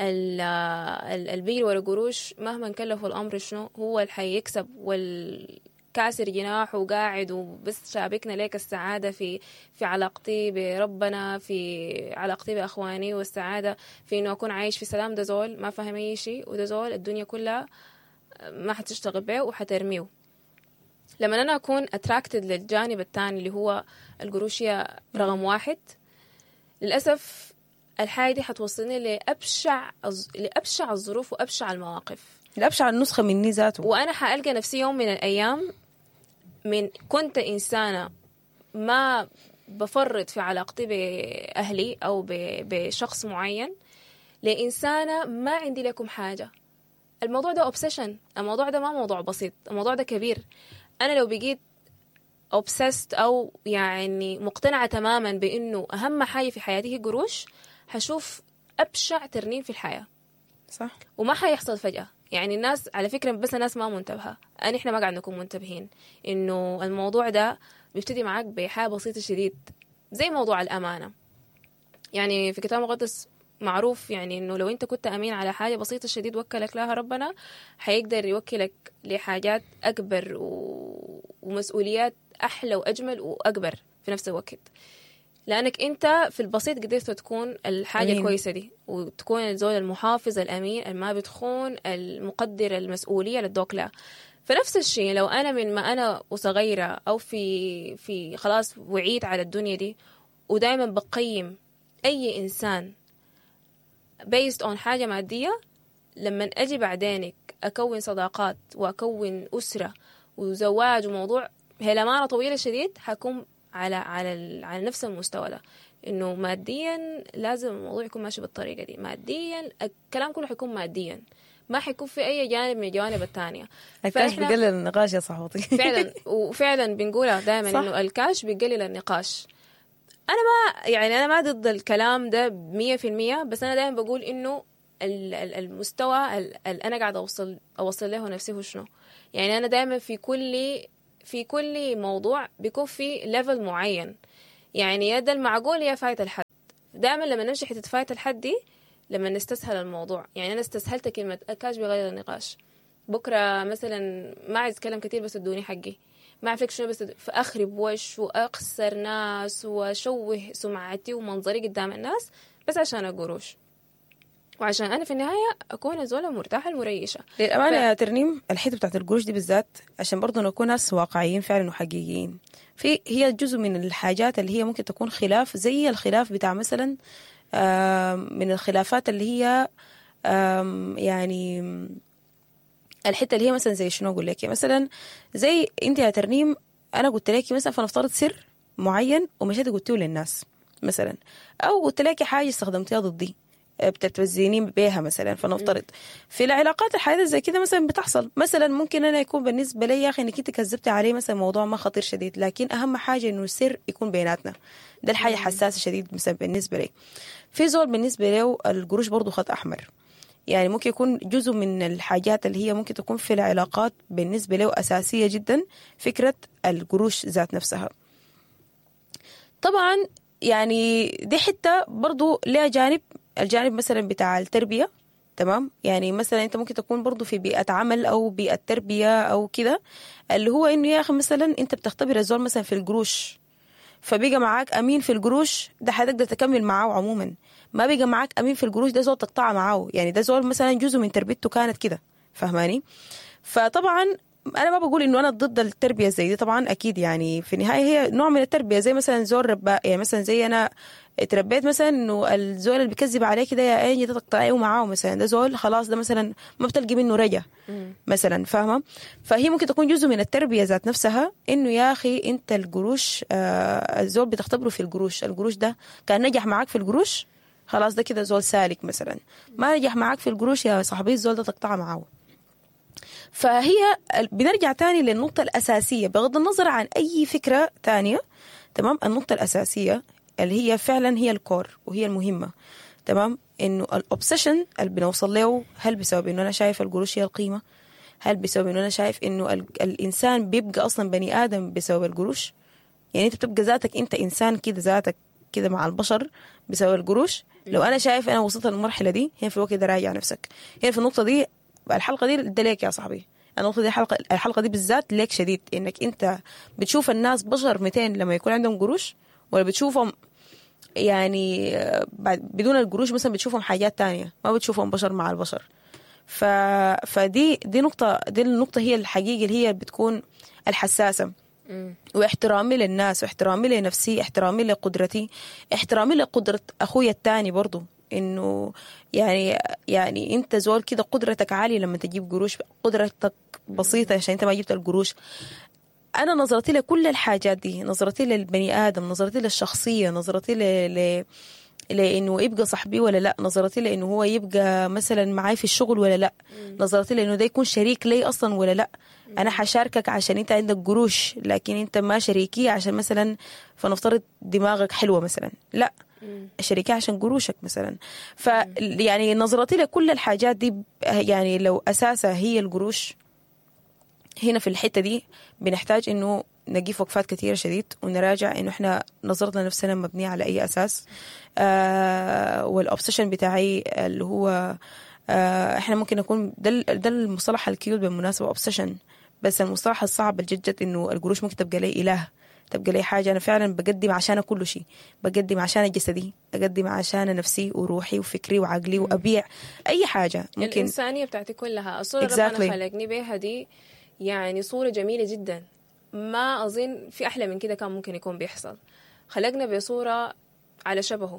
البير ورا قروش مهما كلفوا الأمر شنو هو اللي حيكسب والكاسر جناح وقاعد وبس شابكنا ليك السعادة في في علاقتي بربنا، في علاقتي بأخواني، والسعادة في إنه أكون عايش في سلام. ده زول ما فهم أي شيء، وده زول الدنيا كلها ما حتشتغل به وحترميه. لما أنا أكون أتراكتد للجانب الثاني اللي هو القروشية رقم واحد، للأسف الحاجة دي حتوصلني لأبشع لأبشع الظروف وأبشع المواقف، لأبشع النسخة مني ذاته. وأنا حألقى نفسي يوم من الأيام من كنت إنسانة ما بفرط في علاقتي بأهلي أو بشخص معين لإنسانة ما عندي لكم حاجة. الموضوع ده obsession، الموضوع ده ما موضوع بسيط، الموضوع ده كبير. أنا لو بقيت obsessed أو يعني مقتنعة تماما بأنه أهم حاجة في حياتي هي قروش، حشوف أبشع ترنين في الحياة. صح. وما حيحصل فجأة. يعني الناس على فكرة بس الناس ما منتبهة، أنا إحنا ما قاعد نكون منتبهين إنه الموضوع ده بيبتدي معاك بحاجة بسيطة شديد زي موضوع الأمانة. يعني في كتاب مقدس معروف يعني إنه لو أنت كنت أمين على حاجة بسيطة شديد وكلك لها ربنا، حيقدر يوكلك لحاجات أكبر و... ومسؤوليات أحلى وأجمل وأكبر في نفس الوقت، لأنك أنت في البسيط قدرت تكون الحاجة أمين. الكويسة دي، وتكون الزول المحافظ الأمين اللي ما بتخون، المقدر المسؤولية للدوكلا. فنفس الشيء لو أنا من ما أنا وصغيرة أو في في خلاص وعيت على الدنيا دي ودائما بقيم أي إنسان based on حاجة مادية، لما أجي بعدينك أكون صداقات وأكون أسرة وزواج وموضوع هلمانة طويلة شديد، حكون على على على نفس المستوى ده، إنه ماديا لازم الموضوع يكون ماشي بالطريقة دي. ماديا الكلام كله حيكون ماديا، ما حيكون في أي جانب من الجوانب التانية. الكاش بيقلل النقاش يا صاحبتي. فعلا وفعلا بنقولها دائما إنه الكاش بيقلل النقاش. أنا ما يعني أنا ما ضد الكلام ده مية في المية، بس أنا دائما بقول إنه المستوى اللي أنا قاعدة أوصل أوصل له نفسي هو شنو. يعني أنا دائما في كل في كل موضوع بيكون في ليفل معين، يعني يد المعقول هي فايت الحد. دائما لما نمشي حتة فايت الحد دي لما نستسهل الموضوع. يعني أنا استسهلت كلمة الكاش بغير النقاش، بكرة مثلا ما عايز أتكلم كتير بس ادوني حقي، ما أعرفك شنو بس فأخرب وش وأخسر ناس وأشوه سمعتي ومنظري قدام الناس بس عشان أقروش، وعشان أنا في النهاية أكون الزولة مرتاحة المريشة. للأمانة ف... يا ترنيم الحتة بتاعت القروش دي بالذات عشان برضو نكون ناس واقعيين فعلا وحقيقيين، في هي جزء من الحاجات اللي هي ممكن تكون خلاف، زي الخلاف بتاع مثلا من الخلافات اللي هي يعني الحتة اللي هي مثلا زي شنو أقول لك، مثلا زي أنت يا ترنيم أنا قلت لك مثلا فنفترض سر معين ومشيت قلتيه للناس مثلا، أو قلت لك حاجة استخدمتيها ضدي بتتوزينين بيها مثلا، فنفترض في العلاقات الحياتية زي كده مثلا بتحصل. مثلا ممكن أنا يكون بالنسبة لي يا أخي إنك أنت كذبت عليه مثلا موضوع ما خطير شديد، لكن أهم حاجة إنه السر يكون بيناتنا، ده الحاجة حساسة شديد مثلا بالنسبة لي. في زول بالنسبة له القروش برضو خط أحمر، يعني ممكن يكون جزء من الحاجات اللي هي ممكن تكون في العلاقات بالنسبة له أساسية جدا فكرة القروش ذات نفسها. طبعا يعني دي حتة برضو لها جانب، الجانب مثلا بتاع التربية، تمام؟ يعني مثلا انت ممكن تكون برضو في بيئة عمل او بيئة تربية او كده، اللي هو انه يا اخي مثلا انت بتختبر الزول مثلا في القروش، فبيجا معاك امين في القروش ده حتقدر تكمل معاه عموما، ما بيجا معاك امين في القروش ده زول تقطع معاه، يعني ده زول مثلا جزء من تربيته كانت كده، فهماني؟ فطبعا انا ما بقول انه انا ضد التربيه زي دي، طبعا اكيد يعني في النهايه هي نوع من التربيه، زي مثلا زول ربا، يعني مثلا زي انا اتربيت مثلا انه الزول اللي بيكذب عليك ده يا انجي تقطعيه معاه مثلا، ده زول خلاص ده مثلا ما بتلقي منه رجع مثلا، فاهمه؟ فهي ممكن تكون جزء من التربيه ذات نفسها، انه يا اخي انت القروش آه الزول بتختبره في القروش، القروش ده كان نجح معاك في القروش خلاص ده كده زول سالك مثلا، ما نجح معاك في القروش يا صاحبي الزول ده تقطع معاه. فهي بنرجع تاني للنقطة الأساسية بغض النظر عن أي فكرة تانية، تمام؟ النقطة الأساسية اللي هي فعلا هي الكور وهي المهمة، تمام؟ إنه الأوبسيشن اللي بنوصل له هل بسبب إنه أنا شايف القروش هي القيمة؟ هل بسبب إنه أنا شايف إنه الإنسان بيبقى أصلا بني آدم بسبب القروش؟ يعني أنت بتبقى ذاتك أنت إنسان كده ذاتك كده مع البشر بسبب القروش؟ لو أنا شايف أنا وصلت للمرحلة دي، هي في الوقت ده راجع نفسك، هي في النقطة دي الحلقة دي ده ليك يا صاحبي، النقطة دي الحلقة الحلقة دي بالذات ليك شديد، إنك أنت بتشوف الناس بشر مئتين لما يكون عندهم قروش، ولا بتشوفهم يعني بدون القروش مثلا بتشوفهم حاجات تانية، ما بتشوفهم بشر مع البشر. ف... فدي دي نقطة دي النقطة هي الحقيقة اللي هي بتكون الحساسة، واحترامي للناس واحترامي لنفسي احترامي لقدرتي احترامي لقدرة أخويا التاني برضو، إنه يعني يعني أنت زول كده قدرتك عالية لما تجيب قروش، قدرتك بسيطة عشان أنت ما جبت القروش. أنا نظرتي لكل الحاجات دي، نظرتي للبني آدم، نظرتي للشخصية، نظرتي ل... ل... لأنه يبقى صاحبي ولا لا، نظرتي لأنه هو يبقى مثلا معاي في الشغل ولا لا، نظرتي لأنه ده يكون شريك لي أصلا ولا لا. أنا حشاركك عشان أنت عندك قروش، لكن أنت ما شريكي عشان مثلا فنفترض دماغك حلوة مثلا، لا شريكي عشان قروشك مثلا. ف يعني نظرتي لكل الحاجات دي يعني لو أساسها هي القروش، هنا في الحتة دي بنحتاج إنه نقيف وقفات كثيرة شديد ونراجع إنه إحنا نظرتنا نفسنا مبنية على أي أساس. آه والأوبسيشن بتاعي اللي هو آه إحنا ممكن نكون ده ده المصطلح الكيوت بالمناسبة أوبسيشن، بس المصطلح الصعب الجد إنه القروش ممكن تبقى لي إله، تبقى لي حاجة أنا فعلا بقدم عشان كل شيء، بقدم عشان جسدي، أقدم عشان نفسي وروحي وفكري وعقلي وأبيع أي حاجة ممكن. الإنسانية بتاعتي كلها الصورة exactly. ربنا خلقني بيها دي يعني صورة جميلة جدا، ما أظن في أحلى من كده كان ممكن يكون بيحصل. خلقنا بصورة على شبهه،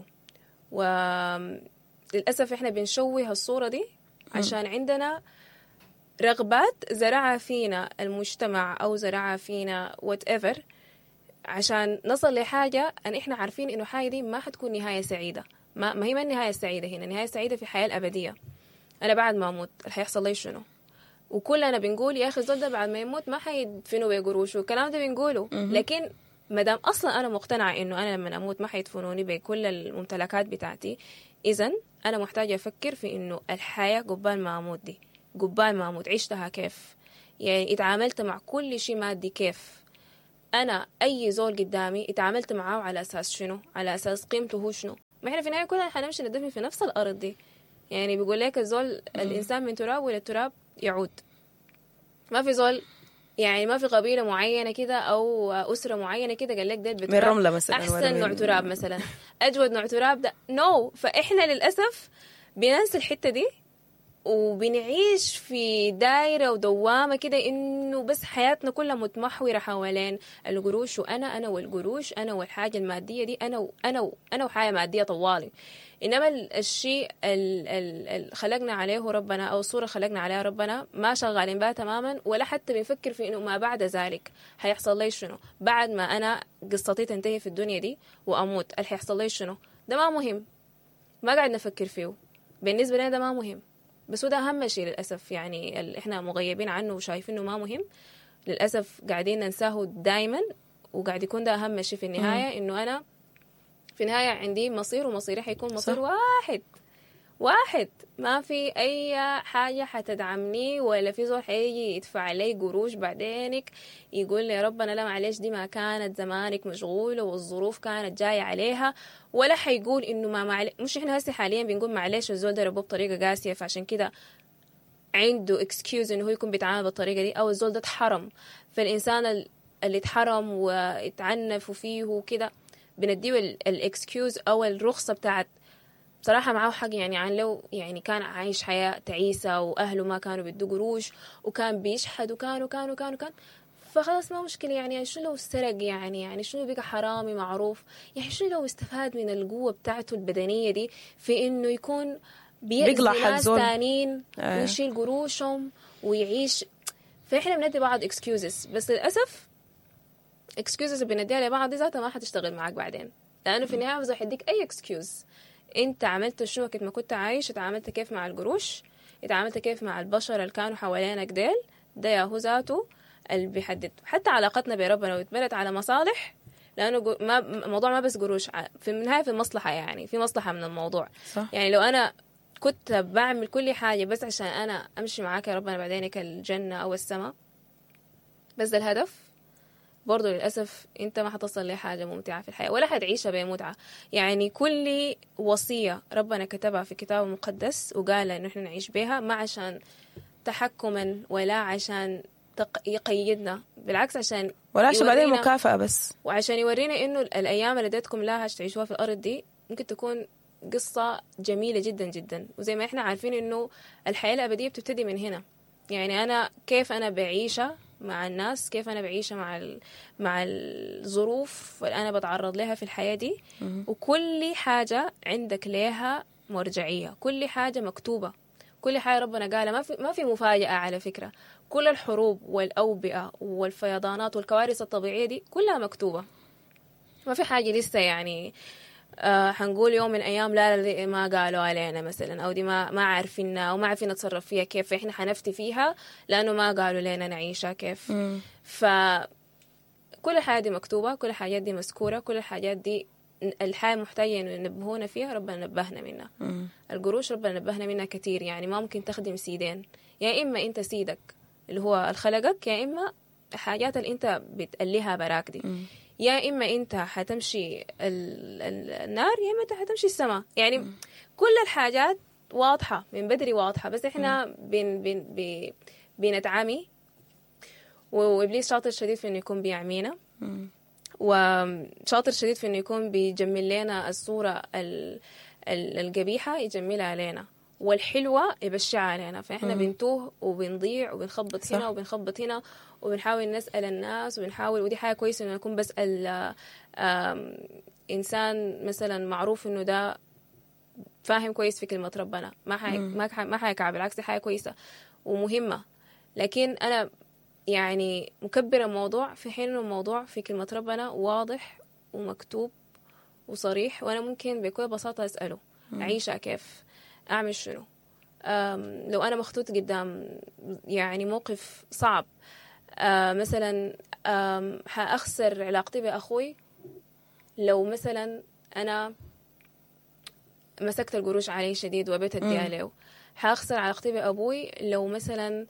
وللأسف إحنا بنشوه الصورة دي عشان عندنا رغبات زرعها فينا المجتمع أو زرعها فينا whatever، عشان نصل لحاجة أن إحنا عارفين إنه حاجة دي ما حتكون نهاية سعيدة. ما, ما هي ما النهاية السعيدة هنا، النهاية السعيدة في الحياة الأبدية. أنا بعد ما أموت هيحصل لي شنو؟ وكلنا بنقول يا أخي الزول ده بعد ما يموت ما حيدفنوا بقروش والكلام ده بنقوله. لكن مدام أصلا أنا مقتنعة إنه أنا لما أموت ما حيدفنوني بكل الممتلكات بتاعتي، إذن أنا محتاجة أفكر في إنه الحياة قبال ما أموت دي، قبال ما أموت عشتها كيف، يعني اتعاملت مع كل شيء مادي كيف. أنا أي زول قدامي اتعاملت معاه على أساس شنو؟ على أساس قيمته هو شنو؟ ما إحنا في النهاية كلنا حنمشي ندفن في نفس الأرض دي. يعني بيقول لك الزول الإنسان من تراب وإلى التراب يعود. ما في زول يعني ما في قبيلة معينة كده أو أسرة معينة كده قال لك ده من رملة مثلا أحسن نوع تراب مثلا أجود نوع تراب ده نو no. فإحنا للأسف بننسى الحتة دي وبنعيش في دايرة ودوامة كده إنه بس حياتنا كلها متمحورة حوالين القروش وأنا أنا والقروش أنا والحاجة المادية دي أنا وأنا وأنا وحاجة مادية طوالي. إنما الشيء اللي خلقنا عليه ربنا أو الصورة خلقنا عليها ربنا ما شغالين بها تماما، ولا حتى بنفكر في إنه ما بعد ذلك هيحصل لي شنو بعد ما أنا قصتي تنتهي في الدنيا دي وأموت. اللي هيحصل لي شنو ده ما مهم، ما قاعد نفكر فيه. بالنسبة لنا ده ما مهم، بس هو ده أهم شيء للأسف. يعني ال- إحنا مغيبين عنه وشايفينه ما مهم، للأسف قاعدين ننساه دايما، وقاعد يكون ده أهم شيء في النهاية. إنه أنا في النهاية عندي مصير ومصيري حيكون مصير صح. واحد واحد، ما في أي حاجة حتدعمني ولا في زول حيجي يدفع لي قروش بعدينك يقول لي ربنا لا معلش دي ما كانت زمانك مشغولة والظروف كانت جاية عليها، ولا حيقول إنه ما معلش. مش إحنا هسه حاليا بنقول معلش الزول ده ربوه بطريقة قاسية فعشان كده عنده اكسكيوز إنه هو يكون بيتعامل بالطريقة دي، أو الزول ده اتحرم. فالإنسان اللي اتحرم واتعنف فيه وكده بنديه الاكسكيوز أو الرخصة بتاعت بصراحة معاه حق. يعني عن لو يعني كان عايش حياة تعيسة وأهله ما كانوا بيدوا قروش وكان بيشحد وكان وكان وكان وكان فخلاص ما مشكلة. يعني شنو لو سرق، يعني يعني شنو بقى حرامي معروف، يعني شنو لو استفاد من القوة بتاعته البدنية دي في إنه يكون بيأذي ناس تانين آه. ويشيل قروشهم ويعيش. فإحنا بندي بعض excuses، بس للأسف excuses اللي بنديها لبعض دي ذاتها ما حتشتغل معاك بعدين، لأنه في النهاية بس يديك أي excuse. انت عملت شنو وقت ما كنت عايش؟ اتعاملت كيف مع القروش؟ اتعاملت كيف مع البشر اللي كانوا حوالينك ديل؟ ده يا هو ذاته اللي بيحدد حتى علاقتنا بربنا لو اتبنت على مصالح، لانه ما الموضوع ما بس قروش، في النهايه في مصلحه، يعني في مصلحه من الموضوع. صح. يعني لو انا كنت بعمل كل حاجه بس عشان انا امشي معاك يا ربنا بعدينك الجنه او السماء، بس ده الهدف، برضو للأسف أنت ما حتصل لحاجة ممتعة في الحياة ولا حتعيشها بمتعة. يعني كل وصية ربنا كتبها في كتابه المقدس وقال إنه إحنا نعيش بها ما عشان تحكما ولا عشان تق... يقيدنا، بالعكس عشان ولا عشان بعدين مكافأة بس، وعشان يورينا إنه الأيام اللي اديتكم لها تعيشوها في الأرض دي ممكن تكون قصة جميلة جدا جدا. وزي ما إحنا عارفين إنه الحياة الأبدية بتبتدي من هنا. يعني أنا كيف أنا بعيشها مع الناس، كيف أنا بعيشها مع ال... مع الظروف اللي أنا بتعرض لها في الحياة دي، وكل حاجة عندك لها مرجعية، كل حاجة مكتوبة، كل حاجة ربنا قالها. ما في ما في مفاجأة على فكرة. كل الحروب والأوبئة والفيضانات والكوارث الطبيعية دي كلها مكتوبة، ما في حاجة لسه يعني آه حنقول يوم من أيام لا لا ما قالوا علينا مثلا، أو دي ما ما عارفينها أو ما عارفين نتصرف فيها كيف، إحنا حنفتي فيها لأنه ما قالوا لنا نعيشها كيف. مم. فكل الحاجات دي مكتوبة، كل الحاجات دي مذكورة، كل الحاجات دي الحياة محتاجة إنه ينبهونا فيها، ربنا نبهنا منها. مم. القروش ربنا نبهنا منها كتير. يعني ما ممكن تخدم سيدين، يا يعني إما أنت سيدك اللي هو الخلقك، يا إما حاجات اللي أنت بتقليها براك دي. مم. يا إما أنت حتمشي ال ال النار، يا إما أنت حتمشي السماء. يعني م. كل الحاجات واضحة من بدري واضحة، بس إحنا بن بن بن بنتعامي، وإبليس شاطر شديد في إنه يكون بيعمينا، وشاطر شديد في إنه يكون بيجمل لنا الصورة ال ال القبيحة يجملها علينا، والحلوة يبشعها علينا. فإحنا مم. بنتوه وبنضيع وبنخبط هنا وبنخبط هنا، وبنحاول نسأل الناس وبنحاول، ودي حاجة كويسة إنه نكون بسأل إنسان مثلا معروف إنه ده فاهم كويس في كلمة ربنا، ما حي ما حي ما حيكعب، بالعكس دي حاجة كويسة ومهمة. لكن أنا يعني مكبرة الموضوع في حين إنه الموضوع في كلمة ربنا واضح ومكتوب وصريح، وأنا ممكن بكل بساطة أسأله أعيشها كيف، أعمل شنو، لو أنا مخطوط قدام يعني موقف صعب، مثلا حأخسر علاقتي بأخوي لو مثلا أنا مسكت القروش عليه شديد وبيت ادي عليه. حأخسر علاقتي بأبوي لو مثلا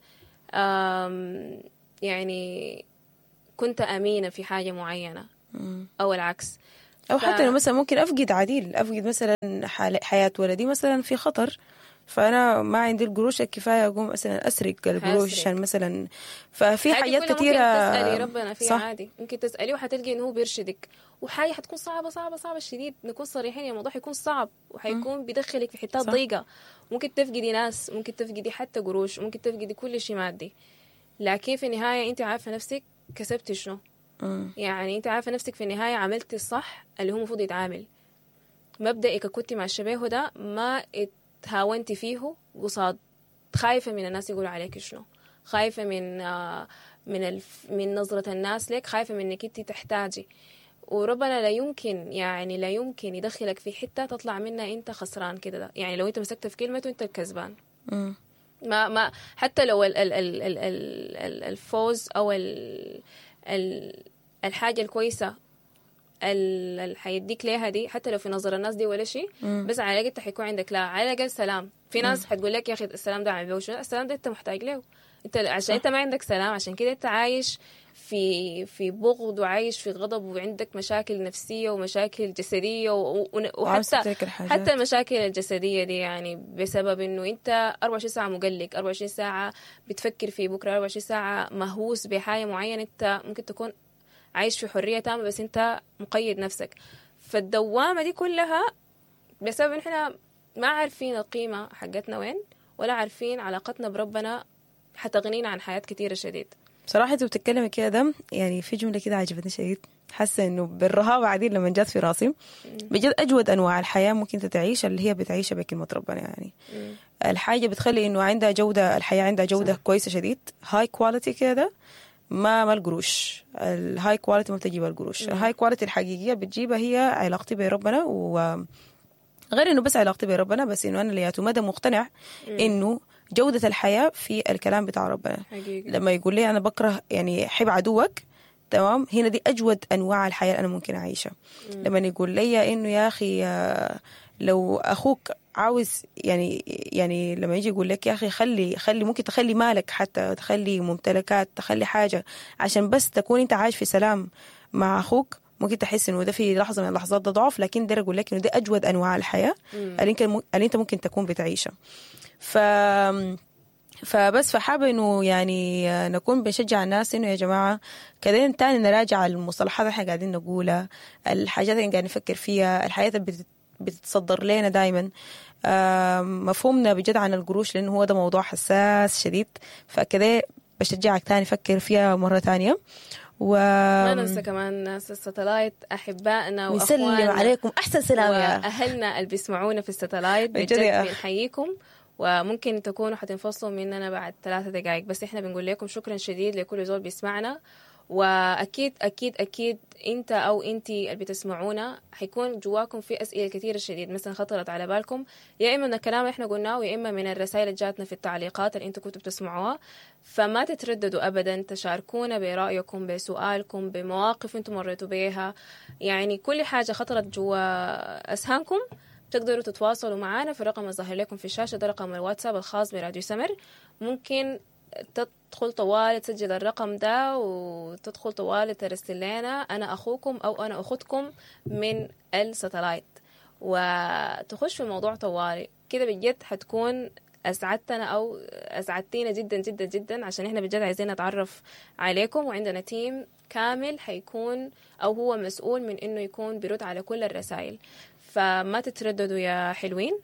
يعني كنت أمينة في حاجة معينة أو العكس. أو حتى لو مثلا ممكن أفقد عديل، أفقد مثلا حياة ولدي مثلا في خطر، فأنا ما عندي القروش الكفاية أقوم مثلا أسرق القروش عشان مثلا. ففي حاجات كثيرة ممكن تسألي ربنا فيها صح. عادي، ممكن تسألي وحتلقي إنه هو بيرشدك، وحاجة حتكون صعبة صعبة صعبة الشديد. نكون صريحين، يا الموضوع حيكون صعب وحيكون بيدخلك في حتات ضيقة. ممكن تفقدي ناس، ممكن تفقدي حتى قروش، ممكن تفقدي كل شيء مادي، لكن في النهاية أنت عارفة نفسك كسبتي شنو. م. يعني أنت عارفة نفسك في النهاية عملتي الصح اللي هو مفروض يتعامل. مبدأك كنت مع الشبيه ده ما تهاونتي فيه قصاد خايفة من الناس يقولوا عليك شنو، خايفة من آه من الف من نظرة الناس لك، خايفة من انك انت تحتاجي. وربنا لا يمكن يعني لا يمكن يدخلك في حتة تطلع منها انت خسران كده. يعني لو انت مسكت في كلمته انت الكسبان. م. ما ما حتى لو ال ال ال ال ال الفوز او ال ال الحاجة الكويسة اللي حيديك ليها دي، حتى لو في نظر الناس دي ولا شيء، بس على الاقل حيكون عندك لا على الاقل سلام. في ناس مم. حتقول لك يا اخي السلام ده عم بيوش، السلام ده انت محتاج له انت عشان صح. انت ما عندك سلام، عشان كده انت عايش في في بغض وعايش في غضب وعندك مشاكل نفسية ومشاكل جسدية و... وحتى حتى المشاكل الجسدية دي يعني بسبب انه انت أربعة وعشرين ساعة مقلق، أربعة وعشرين ساعة بتفكر في بكرة، أربعة وعشرين ساعة مهووس بحاجة معينة. انت ممكن تكون عايش في حرية تامة بس انت مقيد نفسك. فالدوامة دي كلها بسبب ان احنا ما عارفين القيمة حقتنا وين، ولا عارفين علاقتنا بربنا حتغنينا عن حياة كتيرة شديد. بصراحة انت بتتكلمي كده يعني في جملة كده عجبتني شديد، حاسة انه بالرهابة عديد لما جات في راسي. بجد اجود انواع الحياة ممكن تتعيش اللي هي بتعيشها بكلمة ربنا. يعني م. الحاجة بتخلي انه عندها جودة، الحياة عندها جودة صح. كويسة شديد، هاي كواليتي كده، ما ما القروش. الهاي كواليتي ما بتجيب القروش. الهاي كواليتي الحقيقية بتجيبها هي علاقتي بربنا، وغير انه بس علاقتي بربنا، بس انه انا لياتو مدى مقتنع انه جودة الحياة في الكلام بتاع ربنا حقيقي. لما يقول لي انا بكره يعني حب عدوك، تمام، هنا دي اجود انواع الحياة اللي انا ممكن اعيشها. مم. لما يقول لي انه يا اخي لو اخوك عاوز يعني يعني لما يجي يقول لك يا أخي خلي خلي ممكن تخلي مالك، حتى تخلي ممتلكات، تخلي حاجة عشان بس تكون أنت عايش في سلام مع أخوك، ممكن تحس إنه ده في لحظة من اللحظات ده ضعف، لكن ده أقول لك إنه ده أجود أنواع الحياة اللي أنت ممكن تكون بتعيشها. ف فبس فحابة إنه يعني نكون بنشجع الناس إنه يا جماعة كده تاني نراجع المصطلحات اللي احنا قاعدين نقولها، الحاجات اللي قاعدين نفكر فيها، الحياة اللي بتتصدر لنا دايما. مفهومنا بجد عن القروش لأنه هو ده موضوع حساس شديد، فكده بشجعك تاني فكر فيها مرة تانية. و... ما ننسى كمان ناس الستلايت أحبائنا وأخواننا، نسلم عليكم أحسن سلام يا أهلنا اللي بيسمعونا في الستلايت، بجد بنحييكم. وممكن تكونوا حتنفصلوا مننا بعد ثلاثة دقائق، بس إحنا بنقول لكم شكرا شديد لكل زول بيسمعنا. وأكيد أكيد أكيد أنت أو أنتي اللي بتسمعونا حيكون جواكم في أسئلة كثيرة شديد مثلا خطرت على بالكم، يا إما من الكلام اللي إحنا قلناه، يا إما من الرسائل اللي جاتنا في التعليقات اللي أنتوا كنتوا بتسمعوها. فما تترددوا أبدا، تشاركونا برأيكم، بسؤالكم، بمواقف أنتوا مريتوا بيها. يعني كل حاجة خطرت جوا أسهامكم تقدروا تتواصلوا معنا في الرقم الظاهر لكم في الشاشة، ده رقم الواتساب الخاص براديو سمر. ممكن تدخل طوال تسجل الرقم ده وتدخل طوال ترسل لنا أنا أخوكم أو أنا أختكم من الستلايت، وتخش في موضوع طوالي كده. بجد حتكون أسعدتنا أو أسعدتينا جدا جدا جدا، عشان إحنا بجد عايزين نتعرف عليكم، وعندنا تيم كامل حيكون أو هو مسؤول من إنه يكون بيرد على كل الرسائل. فما تترددوا يا حلوين،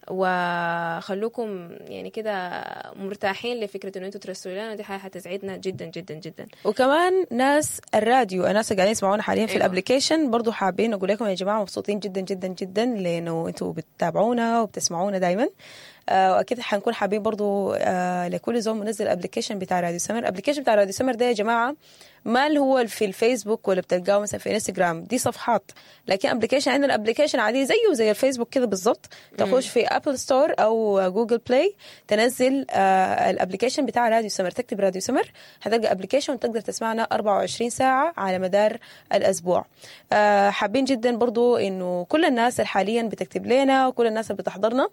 وخلوكم يعني كده مرتاحين لفكرة انه انتوا ترسلوا لنا، دي حاجة حتسعدنا جدا جدا جدا. وكمان ناس الراديو، الناس قاعدين يسمعونا حاليا في أيوة. الابليكيشن برضو حابين نقول لكم يا جماعة مبسوطين جدا جدا جدا لانه انتوا بتتابعونا وبتسمعونا دايما. آه واكيد حنكون حابين برضو آه لكل زول منزل ابلكيشن بتاع راديو سمر. ابلكيشن بتاع راديو سمر ده يا جماعه ما اللي هو في الفيسبوك ولا بتلقاه مثلا في انستغرام، دي صفحات، لكن ابلكيشن عندنا ابلكيشن عادي زيه زي الفيسبوك كده بالضبط. تخش في ابل ستور او جوجل بلاي، تنزل آه الابلكيشن بتاع راديو سمر، تكتب راديو سمر هتلقى ابلكيشن وتقدر تسمعنا أربعة وعشرين ساعه على مدار الاسبوع. آه حابين جدا برضو انه كل الناس اللي حاليا بتكتب لنا وكل الناس اللي بتحضرنا،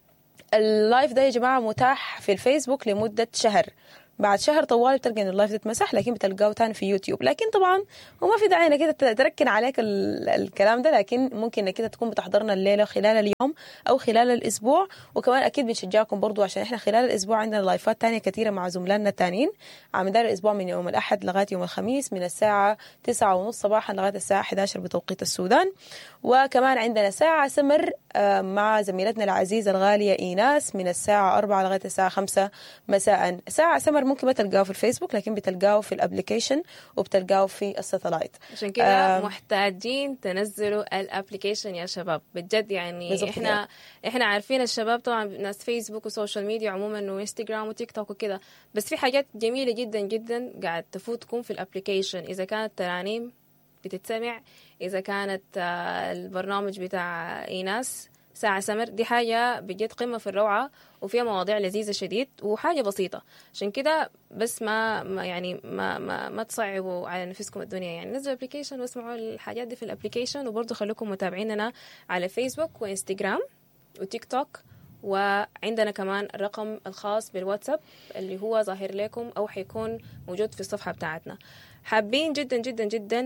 اللايف ده يا جماعه متاح في الفيسبوك لمده شهر. بعد شهر طوال بتلقى ان اللايف ده اتمسح، لكن بتلقاه تاني في يوتيوب. لكن طبعا وما في داعي انك كده تركن عليك الكلام ده، لكن ممكن انك كده تكون بتحضرنا الليله خلال اليوم او خلال الاسبوع. وكمان اكيد بنشجعكم برضو عشان احنا خلال الاسبوع عندنا لايفات تانية كثيره مع زملائنا التانيين على مدار الاسبوع، من يوم الاحد لغايه يوم الخميس من الساعه تسعة ونص صباحا لغايه الساعه إحدى عشر بتوقيت السودان. وكمان عندنا ساعه سمر مع زميلتنا العزيزه الغاليه ايناس من الساعه أربعة لغايه الساعه خمسة مساء. ساعه سمر ممكن ما تلقاه في الفيسبوك، لكن بتلقاه في الابليكيشن وبتلقاه في الساتلايت. عشان كده محتاجين تنزلوا الابليكيشن يا شباب بجد. يعني احنا يعني. احنا عارفين الشباب طبعا ناس فيسبوك وسوشيال ميديا عموما وانستغرام وتيك توك وكده، بس في حاجات جميله جدا جدا قاعد تفوتكم في الابليكيشن. اذا كانت ترانيم بتتسمع، اذا كانت البرنامج بتاع ايناس ساعة سمر، دي حاجة بجد قمة في الروعة وفيها مواضيع لذيذة شديد وحاجة بسيطة. عشان كده بس ما, ما يعني ما ما ما تصعبوا على نفسكم الدنيا، يعني نزلوا الابليكيشن واسمعوا الحاجات دي في الابليكيشن. وبرضه خليكم متابعيننا على فيسبوك وانستغرام وتيك توك، وعندنا كمان الرقم الخاص بالواتساب اللي هو ظاهر لكم أو حيكون موجود في الصفحة بتاعتنا. حابين جدا جدا جدا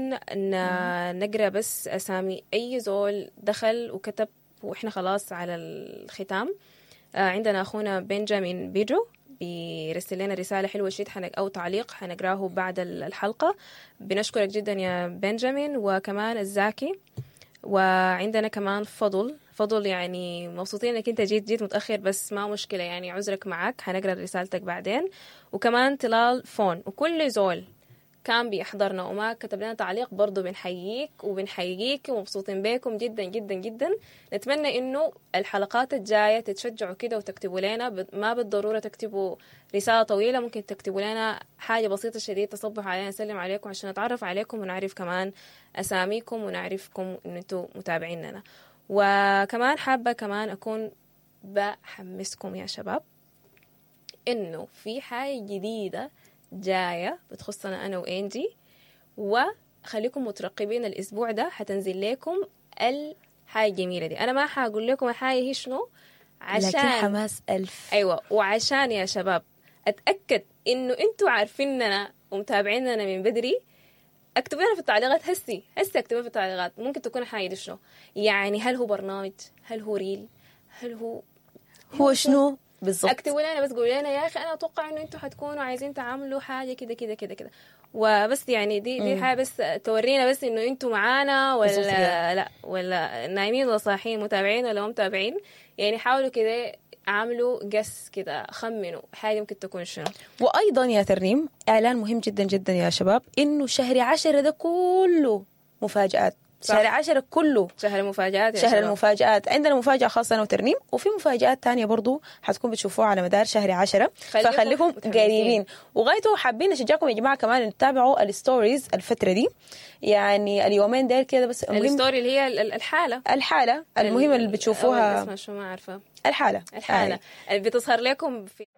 أن نقرأ بس أسامي أي زول دخل وكتب وإحنا خلاص على الختام. آه عندنا أخونا بنجامين بيدرو بيرسل لنا رسالة حلوة شيء حنق أو تعليق حنقراه بعد الحلقة. بنشكرك جدا يا بنجامين. وكمان الزاكي، وعندنا كمان فضل فضل يعني مبسوطين انك انت جيت جيت متأخر، بس ما مشكلة يعني عذرك معك، حنقرأ رسالتك بعدين. وكمان طلال فون، وكل زول كان بيحضرنا وما كتب لنا تعليق برضو بنحييك وبنحييك ومبسوطين بيكم جدا جدا جدا. نتمنى انه الحلقات الجاية تتشجعوا كده وتكتبوا لنا، ما بالضرورة تكتبوا رسالة طويلة، ممكن تكتبوا لنا حاجة بسيطة شديد تصبحوا علينا نسلم عليكم عشان نتعرف عليكم ونعرف كمان أساميكم ونعرفكم ان انتوا متابعيننا. وكمان حابة كمان أكون بحمسكم يا شباب إنه في حاجة جديدة جاية بتخصنا أنا وإنجي، وخليكم مترقبين الأسبوع ده حتنزل لكم الحاجة الجميلة دي. أنا ما حاقول لكم الحاجة هي شنو عشان لكن حماس ألف. أيوة، وعشان يا شباب أتأكد إنه أنتوا عارفيننا ومتابعيننا من بدري، اكتبوا لنا في التعليقات. هسي هسي اكتبوا في التعليقات ممكن تكون حاجة شنو يعني، هل هو برنامج، هل هو ريل، هل هو هو شنو بالضبط. اكتبوا لنا بس قولوا لنا يا اخي انا اتوقع انه انتوا حتكونوا عايزين تعملوا حاجه كده كده كده كده، وبس يعني دي دي حاجه بس تورينا بس انه انتوا معانا ولا لا، ولا نايمين ولا صاحيين، متابعين ولا مو متابعين. يعني حاولوا كده عاملوا قس كده، خمنوا حاجة ممكن تكون شنو. وأيضا يا ترنيم إعلان مهم جدا جدا يا شباب، إنه شهر عشرة ده كله مفاجآت. صح. شهر عشرة كله شهر المفاجآت يا شهر شباب. المفاجآت. عندنا مفاجأة خاصة أنا وترنيم، وفي مفاجآت تانية برضو حتكون بتشوفوها على مدار شهر عشرة، فخليكم قريبين. وغايته حابين نشجعكم يا جماعة كمان تتابعوا الستوريز الفترة دي، يعني اليومين دير كده بس. الستوري اللي هي الحالة الحالة المهمة اللي بتشوفوها، اسمها شو ما عارفة، الحالة الحالة آه. اللي بتظهر لكم في